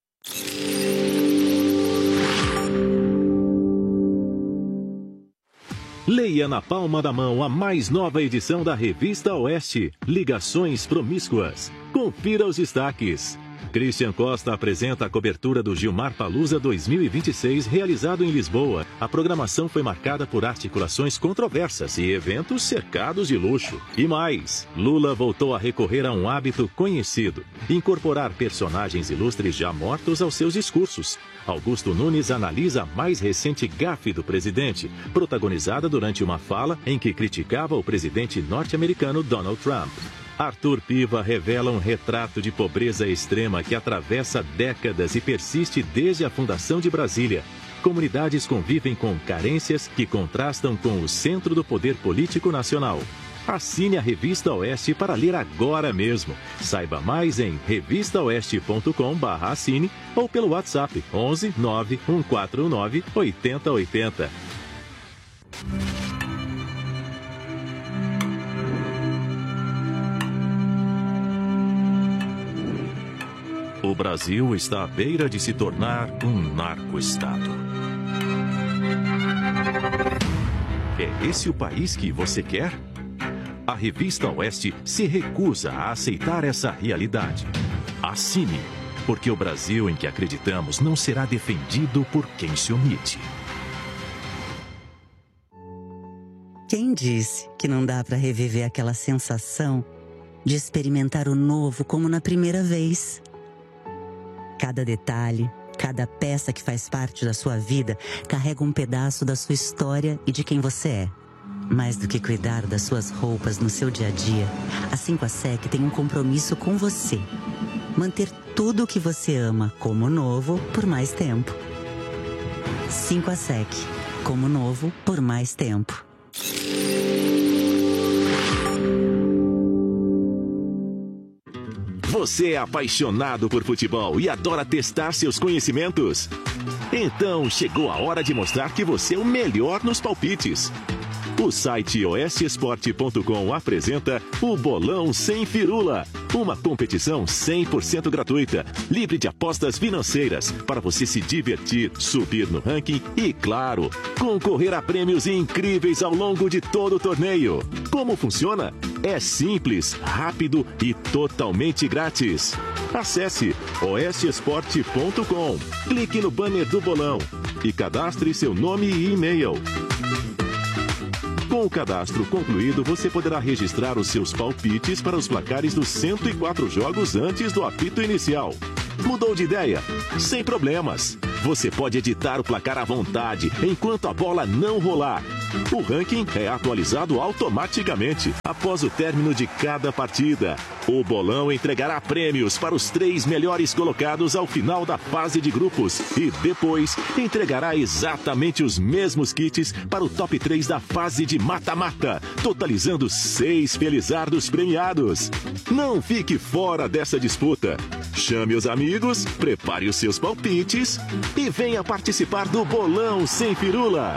Speaker 13: Leia na palma da mão a mais nova edição da Revista Oeste, Ligações Promíscuas. Confira os destaques. Christian Costa apresenta a cobertura do Gilmar Palusa 2026, realizado em Lisboa. A programação foi marcada por articulações controversas e eventos cercados de luxo. E mais, Lula voltou a recorrer a um hábito conhecido: incorporar personagens ilustres já mortos aos seus discursos. Augusto Nunes analisa a mais recente gafe do presidente, protagonizada durante uma fala em que criticava o presidente norte-americano Donald Trump. Arthur Piva revela um retrato de pobreza extrema que atravessa décadas e persiste desde a fundação de Brasília. Comunidades convivem com carências que contrastam com o centro do poder político nacional. Assine a Revista Oeste para ler agora mesmo. Saiba mais em revistaoeste.com/assine ou pelo WhatsApp 11 9149 8080. O Brasil está à beira de se tornar um narco-estado. É esse o país que você quer? A Revista Oeste se recusa a aceitar essa realidade. Assine, porque o Brasil em que acreditamos não será defendido por quem se omite.
Speaker 14: Quem disse que não dá para reviver aquela sensação de experimentar o novo como na primeira vez? Cada detalhe, cada peça que faz parte da sua vida carrega um pedaço da sua história e de quem você é. Mais do que cuidar das suas roupas no seu dia a dia, a 5ASEC tem um compromisso com você. Manter tudo o que você ama como novo por mais tempo. 5ASEC, como novo por mais tempo.
Speaker 13: Você é apaixonado por futebol e adora testar seus conhecimentos? Então chegou a hora de mostrar que você é o melhor nos palpites. O site oestesporte.com apresenta o Bolão Sem Firula, uma competição 100% gratuita, livre de apostas financeiras, para você se divertir, subir no ranking e, claro, concorrer a prêmios incríveis ao longo de todo o torneio. Como funciona? É simples, rápido e totalmente grátis. Acesse oestesporte.com, clique no banner do bolão e cadastre seu nome e e-mail. Com o cadastro concluído, você poderá registrar os seus palpites para os placares dos 104 jogos antes do apito inicial. Mudou de ideia? Sem problemas. Você pode editar o placar à vontade enquanto a bola não rolar. O ranking é atualizado automaticamente após o término de cada partida. O bolão entregará prêmios para os 3 melhores colocados ao final da fase de grupos e depois entregará exatamente os mesmos kits para o top 3 da fase de mata-mata, totalizando 6 felizardos premiados. Não fique fora dessa disputa. Chame os amigos, prepare os seus palpites e venha participar do Bolão Sem Firula.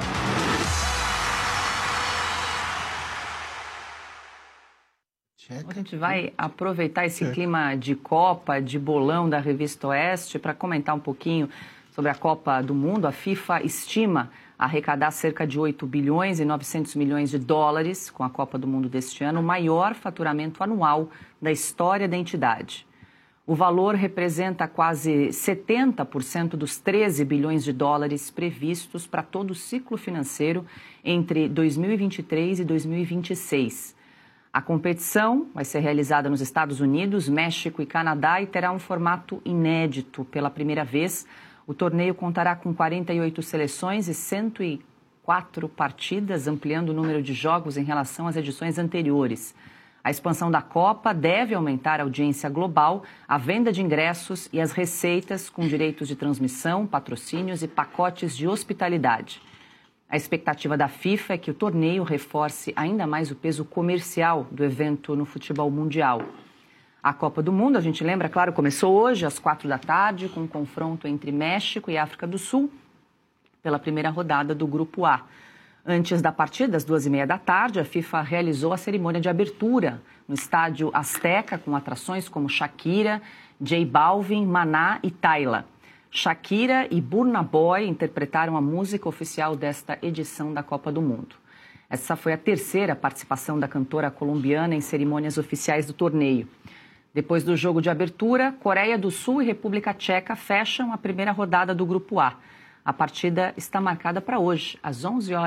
Speaker 2: A gente vai aproveitar esse clima de Copa, de bolão da Revista Oeste, para comentar um pouquinho sobre a Copa do Mundo. A FIFA estima arrecadar cerca de 8 bilhões e 900 milhões de dólares com a Copa do Mundo deste ano, o maior faturamento anual da história da entidade. O valor representa quase 70% dos 13 bilhões de dólares previstos para todo o ciclo financeiro entre 2023 e 2026. A competição vai ser realizada nos Estados Unidos, México e Canadá e terá um formato inédito. Pela primeira vez, o torneio contará com 48 seleções e 104 partidas, ampliando o número de jogos em relação às edições anteriores. A expansão da Copa deve aumentar a audiência global, a venda de ingressos e as receitas com direitos de transmissão, patrocínios e pacotes de hospitalidade. A expectativa da FIFA é que o torneio reforce ainda mais o peso comercial do evento no futebol mundial. A Copa do Mundo, a gente lembra, claro, começou hoje às 16h, com um confronto entre México e África do Sul, pela primeira rodada do Grupo A. Antes da partida, às 14h30, a FIFA realizou a cerimônia de abertura no estádio Azteca, com atrações como Shakira, J Balvin, Maná e Tyla. Shakira e Burna Boy interpretaram a música oficial desta edição da Copa do Mundo. Essa foi a terceira participação da cantora colombiana em cerimônias oficiais do torneio. Depois do jogo de abertura, Coreia do Sul e República Tcheca fecham a primeira rodada do Grupo A. A partida está marcada para hoje, às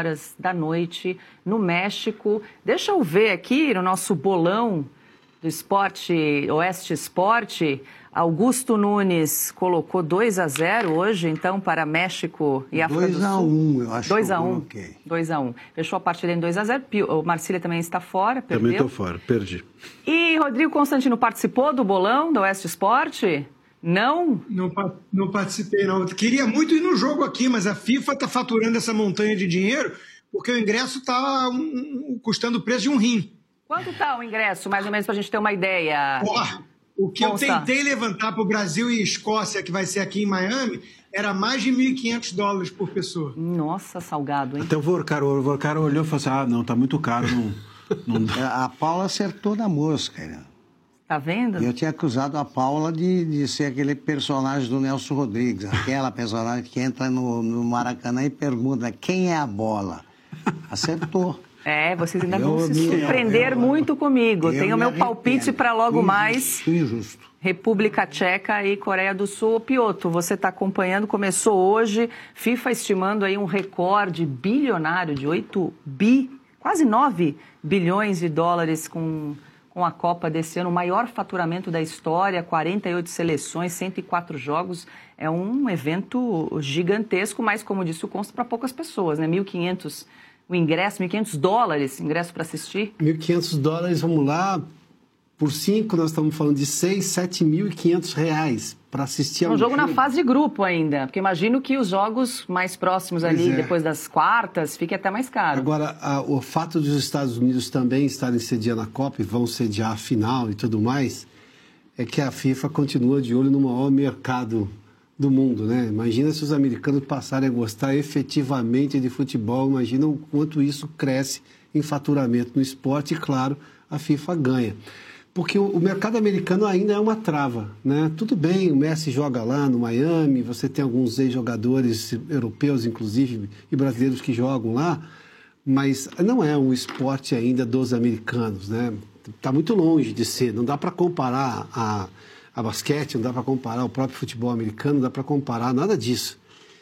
Speaker 2: 11h, no México. Deixa eu ver aqui no nosso bolão do esporte, Oeste Esporte. Augusto Nunes colocou 2-0 hoje, então, para México e África do Sul.
Speaker 1: 2-1, eu acho.
Speaker 2: 2-1. 2-1. Fechou a partida em 2-0. O Marcília também está fora, perdeu.
Speaker 3: Também estou fora, perdi.
Speaker 2: E Rodrigo Constantino participou do bolão do Oeste Esporte? Não?
Speaker 5: Não participei, não. Eu queria muito ir no jogo aqui, mas a FIFA está faturando essa montanha de dinheiro porque o ingresso está custando o preço de um rim.
Speaker 2: Quanto está o ingresso, mais ou menos, para a gente ter uma ideia?
Speaker 5: O que eu tentei levantar para o Brasil e Escócia, que vai ser aqui em Miami, era mais de $1.500 por pessoa.
Speaker 2: Nossa, salgado, hein?
Speaker 6: Até o Vorcaro olhou e falou assim, não, tá muito caro, não dá.
Speaker 1: A Paula acertou na mosca, né?
Speaker 2: Tá vendo?
Speaker 1: Eu tinha acusado a Paula de ser aquele personagem do Nelson Rodrigues, aquela personagem que entra no Maracanã e pergunta quem é a bola. Acertou.
Speaker 2: Vocês ainda vão se surpreender muito comigo. Tenho o meu palpite para logo mais.
Speaker 1: Injusto.
Speaker 2: República Tcheca e Coreia do Sul. Pioto, você está acompanhando, começou hoje. FIFA estimando aí um recorde bilionário de quase 9 bilhões de dólares com a Copa desse ano. O maior faturamento da história, 48 seleções, 104 jogos. É um evento gigantesco, mas, como disse o Consta, para poucas pessoas, né? 1.500 o ingresso, $1.500, ingresso para assistir?
Speaker 3: $1.500, vamos lá, por 5 nós estamos falando de R$6.500 para assistir ao
Speaker 2: jogo na fase de grupo ainda, porque imagino que os jogos mais próximos ali, depois das quartas, fique até mais caro.
Speaker 3: Agora, o fato dos Estados Unidos também estarem sediando a Copa e vão sediar a final e tudo mais, é que a FIFA continua de olho no maior mercado do mundo, né? Imagina se os americanos passarem a gostar efetivamente de futebol, imagina o quanto isso cresce em faturamento no esporte e, claro, a FIFA ganha. Porque o mercado americano ainda é uma trava, né? Tudo bem, o Messi joga lá no Miami, você tem alguns ex-jogadores europeus, inclusive, e brasileiros que jogam lá, mas não é um esporte ainda dos americanos, né? Está muito longe de ser, não dá para comparar a basquete, não dá para comparar o próprio futebol americano, não dá para comparar nada disso.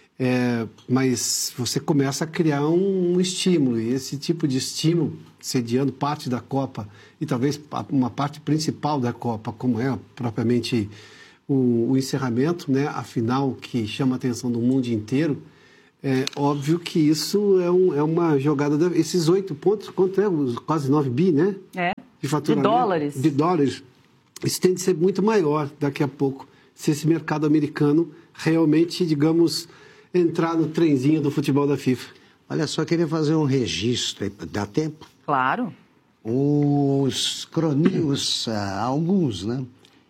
Speaker 3: Mas você começa a criar um estímulo, e esse tipo de estímulo, sediando parte da Copa e talvez uma parte principal da Copa, como é propriamente o encerramento, né, a final que chama a atenção do mundo inteiro, é óbvio que isso é uma jogada... Esses 8 pontos, quanto é? Quase 9 bi, né? De faturamento. De dólares. Isso tem de ser muito maior daqui a pouco, se esse mercado americano realmente, digamos, entrar no trenzinho do futebol da FIFA.
Speaker 1: Olha só, queria fazer um registro, dá tempo?
Speaker 2: Claro.
Speaker 1: Os cronistas, alguns, né,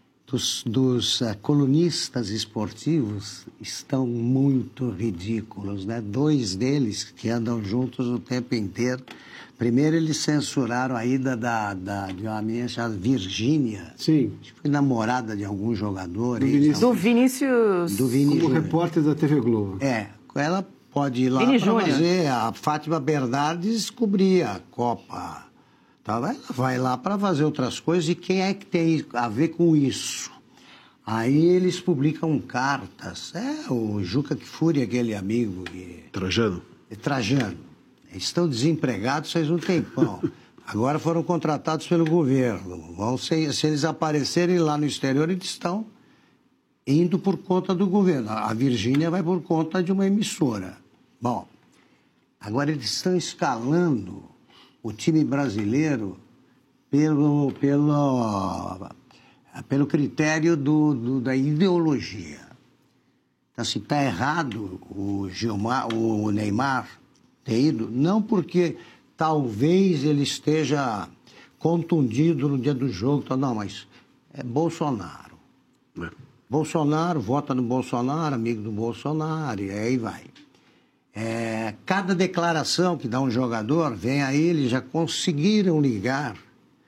Speaker 1: dos colunistas esportivos estão muito ridículos, né? 2 deles que andam juntos o tempo inteiro. Primeiro, eles censuraram a ida de uma menina chamada Virgínia.
Speaker 3: Sim.
Speaker 1: Foi namorada de algum jogador.
Speaker 2: Do Vinícius.
Speaker 3: Como repórter da TV Globo.
Speaker 1: Ela pode ir lá para fazer. A Fátima Bernardes cobria a Copa. Tá? Ela vai lá para fazer outras coisas. E quem é que tem a ver com isso? Aí eles publicam cartas. O Juca Kfouri, aquele amigo.
Speaker 6: Trajano.
Speaker 1: Trajano. Estão desempregados, vocês não têm pão. Agora foram contratados pelo governo. Se eles aparecerem lá no exterior, eles estão indo por conta do governo. A Virgínia vai por conta de uma emissora. Bom, agora eles estão escalando o time brasileiro pelo critério da ideologia. Então, se está errado o Neymar ter ido, não porque talvez ele esteja contundido no dia do jogo, não, mas é Bolsonaro. Bolsonaro, vota no Bolsonaro, amigo do Bolsonaro, e aí vai. Cada declaração que dá um jogador, vem aí, eles já conseguiram ligar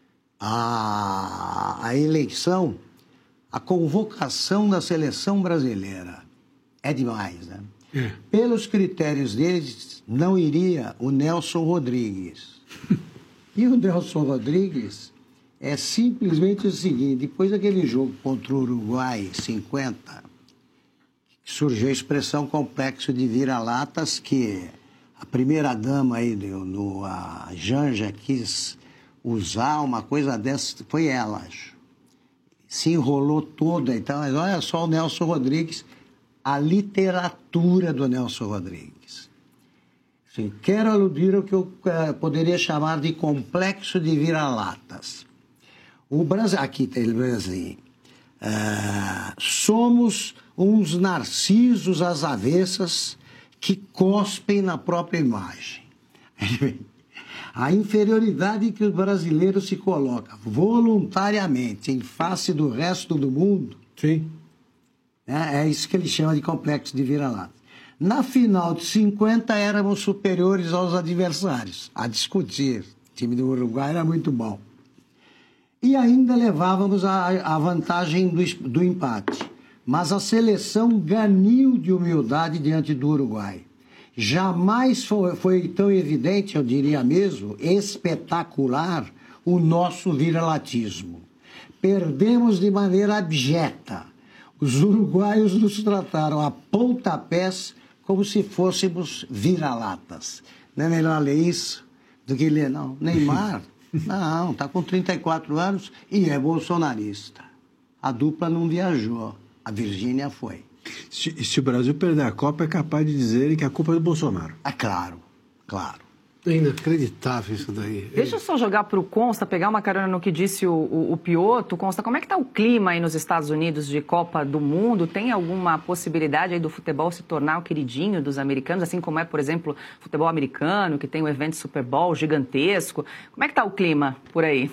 Speaker 1: a eleição, a convocação da seleção brasileira. É demais, né? Pelos critérios deles, não iria o Nelson Rodrigues. E o Nelson Rodrigues é simplesmente o seguinte: depois daquele jogo contra o Uruguai, 50, surgiu a expressão complexo de vira-latas, que a primeira-dama aí, a Janja, quis usar uma coisa dessa, foi ela, acho. Se enrolou toda, então, mas olha só o Nelson Rodrigues, a literatura do Nelson Rodrigues. Assim, quero aludir ao que eu poderia chamar de complexo de vira-latas. O Brasil, aqui tem o Brasil. Somos uns narcisos às avessas que cospem na própria imagem. A inferioridade que o brasileiro se coloca voluntariamente em face do resto do mundo.
Speaker 3: Sim.
Speaker 1: É isso que ele chama de complexo de vira-lata. Na final de 50, éramos superiores aos adversários. A discutir. O time do Uruguai era muito bom. E ainda levávamos a vantagem do empate. Mas a seleção ganiu de humildade diante do Uruguai. Jamais foi tão evidente, eu diria mesmo, espetacular, o nosso viralatismo. Perdemos de maneira abjeta. Os uruguaios nos trataram a pontapés como se fôssemos vira-latas. Não é melhor ler isso do que ler, não? Neymar, não, está com 34 anos e é bolsonarista. A dupla não viajou, a Virgínia foi.
Speaker 6: Se o Brasil perder a Copa, é capaz de dizerem que a culpa é do Bolsonaro.
Speaker 1: Claro, claro.
Speaker 3: É inacreditável isso daí.
Speaker 2: Deixa eu só jogar para o Consta, pegar uma carona no que disse o Piotto. Consta, como é que está o clima aí nos Estados Unidos de Copa do Mundo? Tem alguma possibilidade aí do futebol se tornar o queridinho dos americanos, assim como é, por exemplo, futebol americano, que tem um evento Super Bowl gigantesco? Como é que está o clima por aí?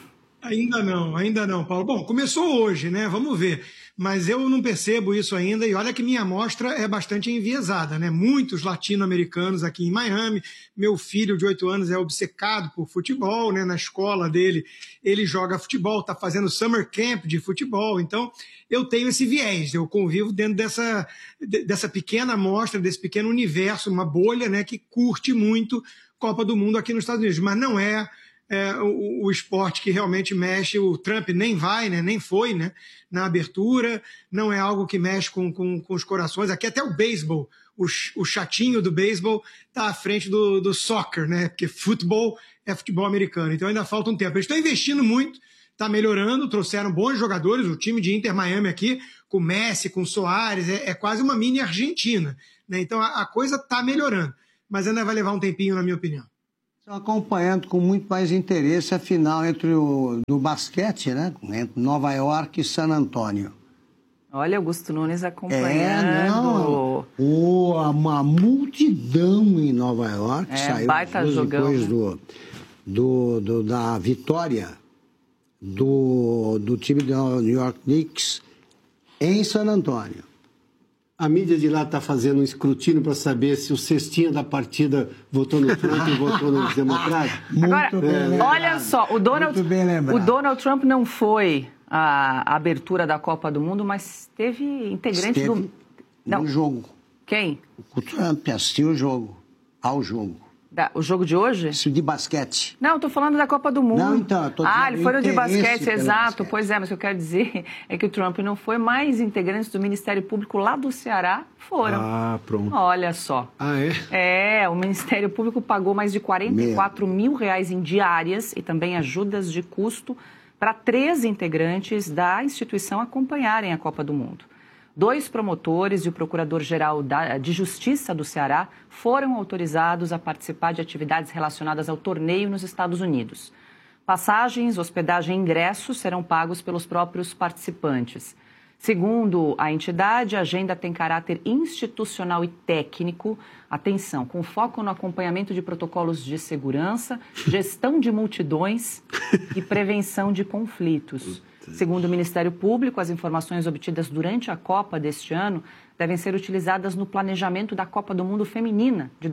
Speaker 5: Ainda não, Paulo. Bom, começou hoje, né? Vamos ver. Mas eu não percebo isso ainda, e olha que minha amostra é bastante enviesada, né? Muitos latino-americanos aqui em Miami. Meu filho de 8 anos é obcecado por futebol, né? Na escola dele, ele joga futebol, está fazendo summer camp de futebol. Então, eu tenho esse viés, eu convivo dentro dessa pequena amostra, desse pequeno universo, uma bolha, né? Que curte muito Copa do Mundo aqui nos Estados Unidos, mas não é o esporte que realmente mexe. O Trump nem vai, né, nem foi, né, na abertura, não é algo que mexe com os corações. Aqui até o beisebol, o chatinho do beisebol está à frente do soccer, né, porque futebol é futebol americano, então ainda falta um tempo. Eles estão investindo muito, está melhorando, trouxeram bons jogadores, o time de Inter Miami aqui, com Messi, com Soares, é quase uma mini Argentina, né, então a coisa está melhorando, mas ainda vai levar um tempinho, na minha opinião.
Speaker 1: Estou acompanhando com muito mais interesse a final do basquete, né? Entre Nova York e San Antônio.
Speaker 2: Olha, Augusto Nunes acompanhando.
Speaker 1: Uma multidão em Nova York saiu depois da vitória do time do New York Knicks em San Antônio.
Speaker 3: A mídia de lá está fazendo um escrutínio para saber se o cestinha da partida votou no Trump e votou nos democratas.
Speaker 2: Agora, olha só, o Donald Trump não foi à abertura da Copa do Mundo, mas teve integrantes
Speaker 1: no jogo.
Speaker 2: Quem?
Speaker 1: O Trump assistiu o jogo,
Speaker 2: O jogo de hoje?
Speaker 1: Isso de basquete.
Speaker 2: Não, estou falando da Copa do Mundo.
Speaker 1: Não, então,
Speaker 2: ele foi no de basquete, exato. Basquete. Pois é, mas o que eu quero dizer é que o Trump não foi, mas integrantes do Ministério Público lá do Ceará foram.
Speaker 6: Ah, pronto.
Speaker 2: Olha só.
Speaker 3: Ah, é?
Speaker 2: O Ministério Público pagou mais de R$44 mil em diárias e também ajudas de custo para 3 integrantes da instituição acompanharem a Copa do Mundo. 2 promotores e o Procurador-Geral de Justiça do Ceará foram autorizados a participar de atividades relacionadas ao torneio nos Estados Unidos. Passagens, hospedagem e ingressos serão pagos pelos próprios participantes. Segundo a entidade, a agenda tem caráter institucional e técnico, atenção, com foco no acompanhamento de protocolos de segurança, gestão de multidões e prevenção de conflitos. Segundo o Ministério Público, as informações obtidas durante a Copa deste ano devem ser utilizadas no planejamento da Copa do Mundo Feminina de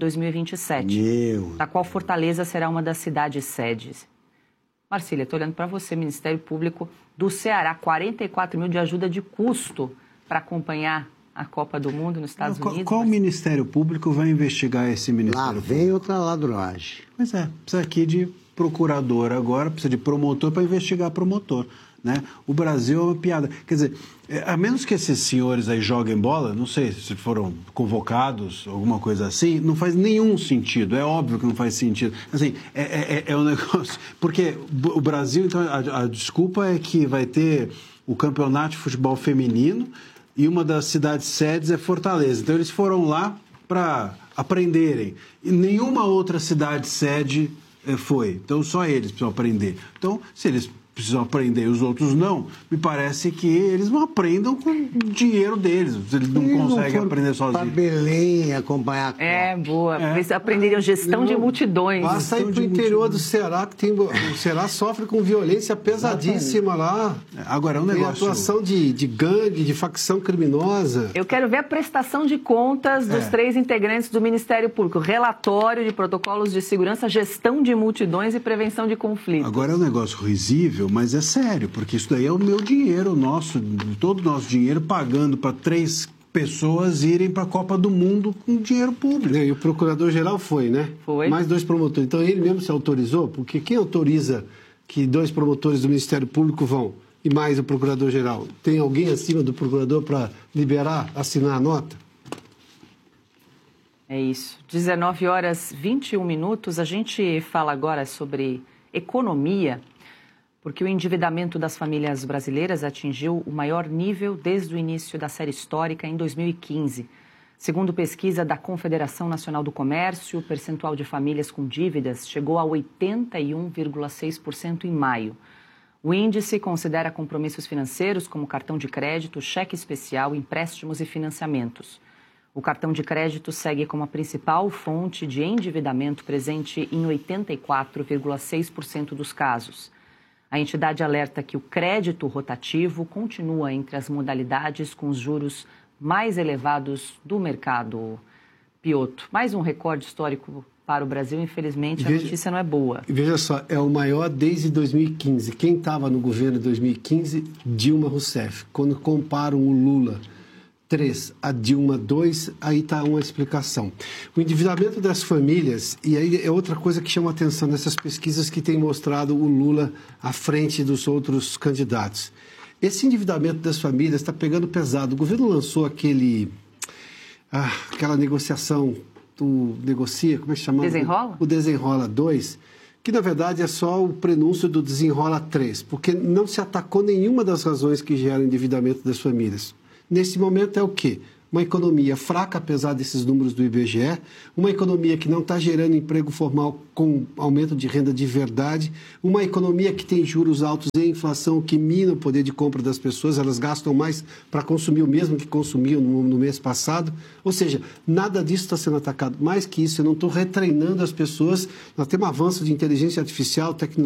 Speaker 2: 2027, da qual Fortaleza será uma das cidades sedes. Marcília, estou olhando para você, Ministério Público do Ceará, 44 mil de ajuda de custo para acompanhar a Copa do Mundo nos Estados Unidos.
Speaker 6: Qual Ministério Público vai investigar esse Ministério Público?
Speaker 1: Lá vem outra ladruagem.
Speaker 6: Pois é, precisa aqui de procurador agora, precisa de promotor para investigar promotor. Né? O Brasil é uma piada. Quer dizer, a menos que esses senhores aí joguem bola, não sei se foram convocados, alguma coisa assim, não faz nenhum sentido. É óbvio que não faz sentido. Assim, é um negócio... Porque o Brasil, então, a desculpa é que vai ter o campeonato de futebol feminino e uma das cidades sedes é Fortaleza. Então, eles foram lá para aprenderem. E nenhuma outra cidade sede foi. Então, só eles precisam aprender. Então, se eles precisam aprender e os outros não, me parece que eles não aprendam com o dinheiro deles. Eles não conseguem aprender sozinhos.
Speaker 1: Para Belém acompanhar a Copa.
Speaker 2: Boa. Eles aprenderiam gestão de multidões.
Speaker 3: Basta ir para o interior do Ceará, que o Ceará sofre com violência pesadíssima lá.
Speaker 6: Agora, é um negócio...
Speaker 3: Tem atuação de gangue, de facção criminosa.
Speaker 2: Eu quero ver a prestação de contas dos 3 integrantes do Ministério Público. Relatório de protocolos de segurança, gestão de multidões e prevenção de conflitos.
Speaker 6: Agora, é um negócio risível, mas é sério, porque isso daí é o meu dinheiro, todo o nosso dinheiro pagando para 3 pessoas irem para a Copa do Mundo com dinheiro público.
Speaker 3: E o Procurador-Geral foi, né?
Speaker 2: Foi.
Speaker 3: Mais 2 promotores. Então ele mesmo se autorizou, porque quem autoriza que 2 promotores do Ministério Público vão e mais o Procurador-Geral? Tem alguém acima do Procurador para liberar, assinar a nota?
Speaker 2: É isso. 19h21. A gente fala agora sobre economia, porque o endividamento das famílias brasileiras atingiu o maior nível desde o início da série histórica em 2015. Segundo pesquisa da Confederação Nacional do Comércio, o percentual de famílias com dívidas chegou a 81,6% em maio. O índice considera compromissos financeiros como cartão de crédito, cheque especial, empréstimos e financiamentos. O cartão de crédito segue como a principal fonte de endividamento, presente em 84,6% dos casos. A entidade alerta que o crédito rotativo continua entre as modalidades com os juros mais elevados do mercado. Piotr, mais um recorde histórico para o Brasil, infelizmente a notícia não é boa.
Speaker 3: Veja só, é o maior desde 2015. Quem estava no governo em 2015? Dilma Rousseff. Quando comparam o Lula 3 a Dilma 2, aí está uma explicação. O endividamento das famílias, e aí é outra coisa que chama atenção nessas pesquisas que têm mostrado o Lula à frente dos outros candidatos. Esse endividamento das famílias está pegando pesado. O governo lançou aquela negociação do Negocia, como é que chama?
Speaker 2: Desenrola?
Speaker 3: O Desenrola 2, que na verdade é só o prenúncio do Desenrola 3, porque não se atacou nenhuma das razões que geram endividamento das famílias. Nesse momento é o quê? Uma economia fraca, apesar desses números do IBGE, uma economia que não está gerando emprego formal com aumento de renda de verdade, uma economia que tem juros altos e inflação que mina o poder de compra das pessoas, elas gastam mais para consumir o mesmo que consumiam no mês passado. Ou seja, nada disso está sendo atacado. Mais que isso, eu não estou retreinando as pessoas. Nós temos um avanço de inteligência artificial,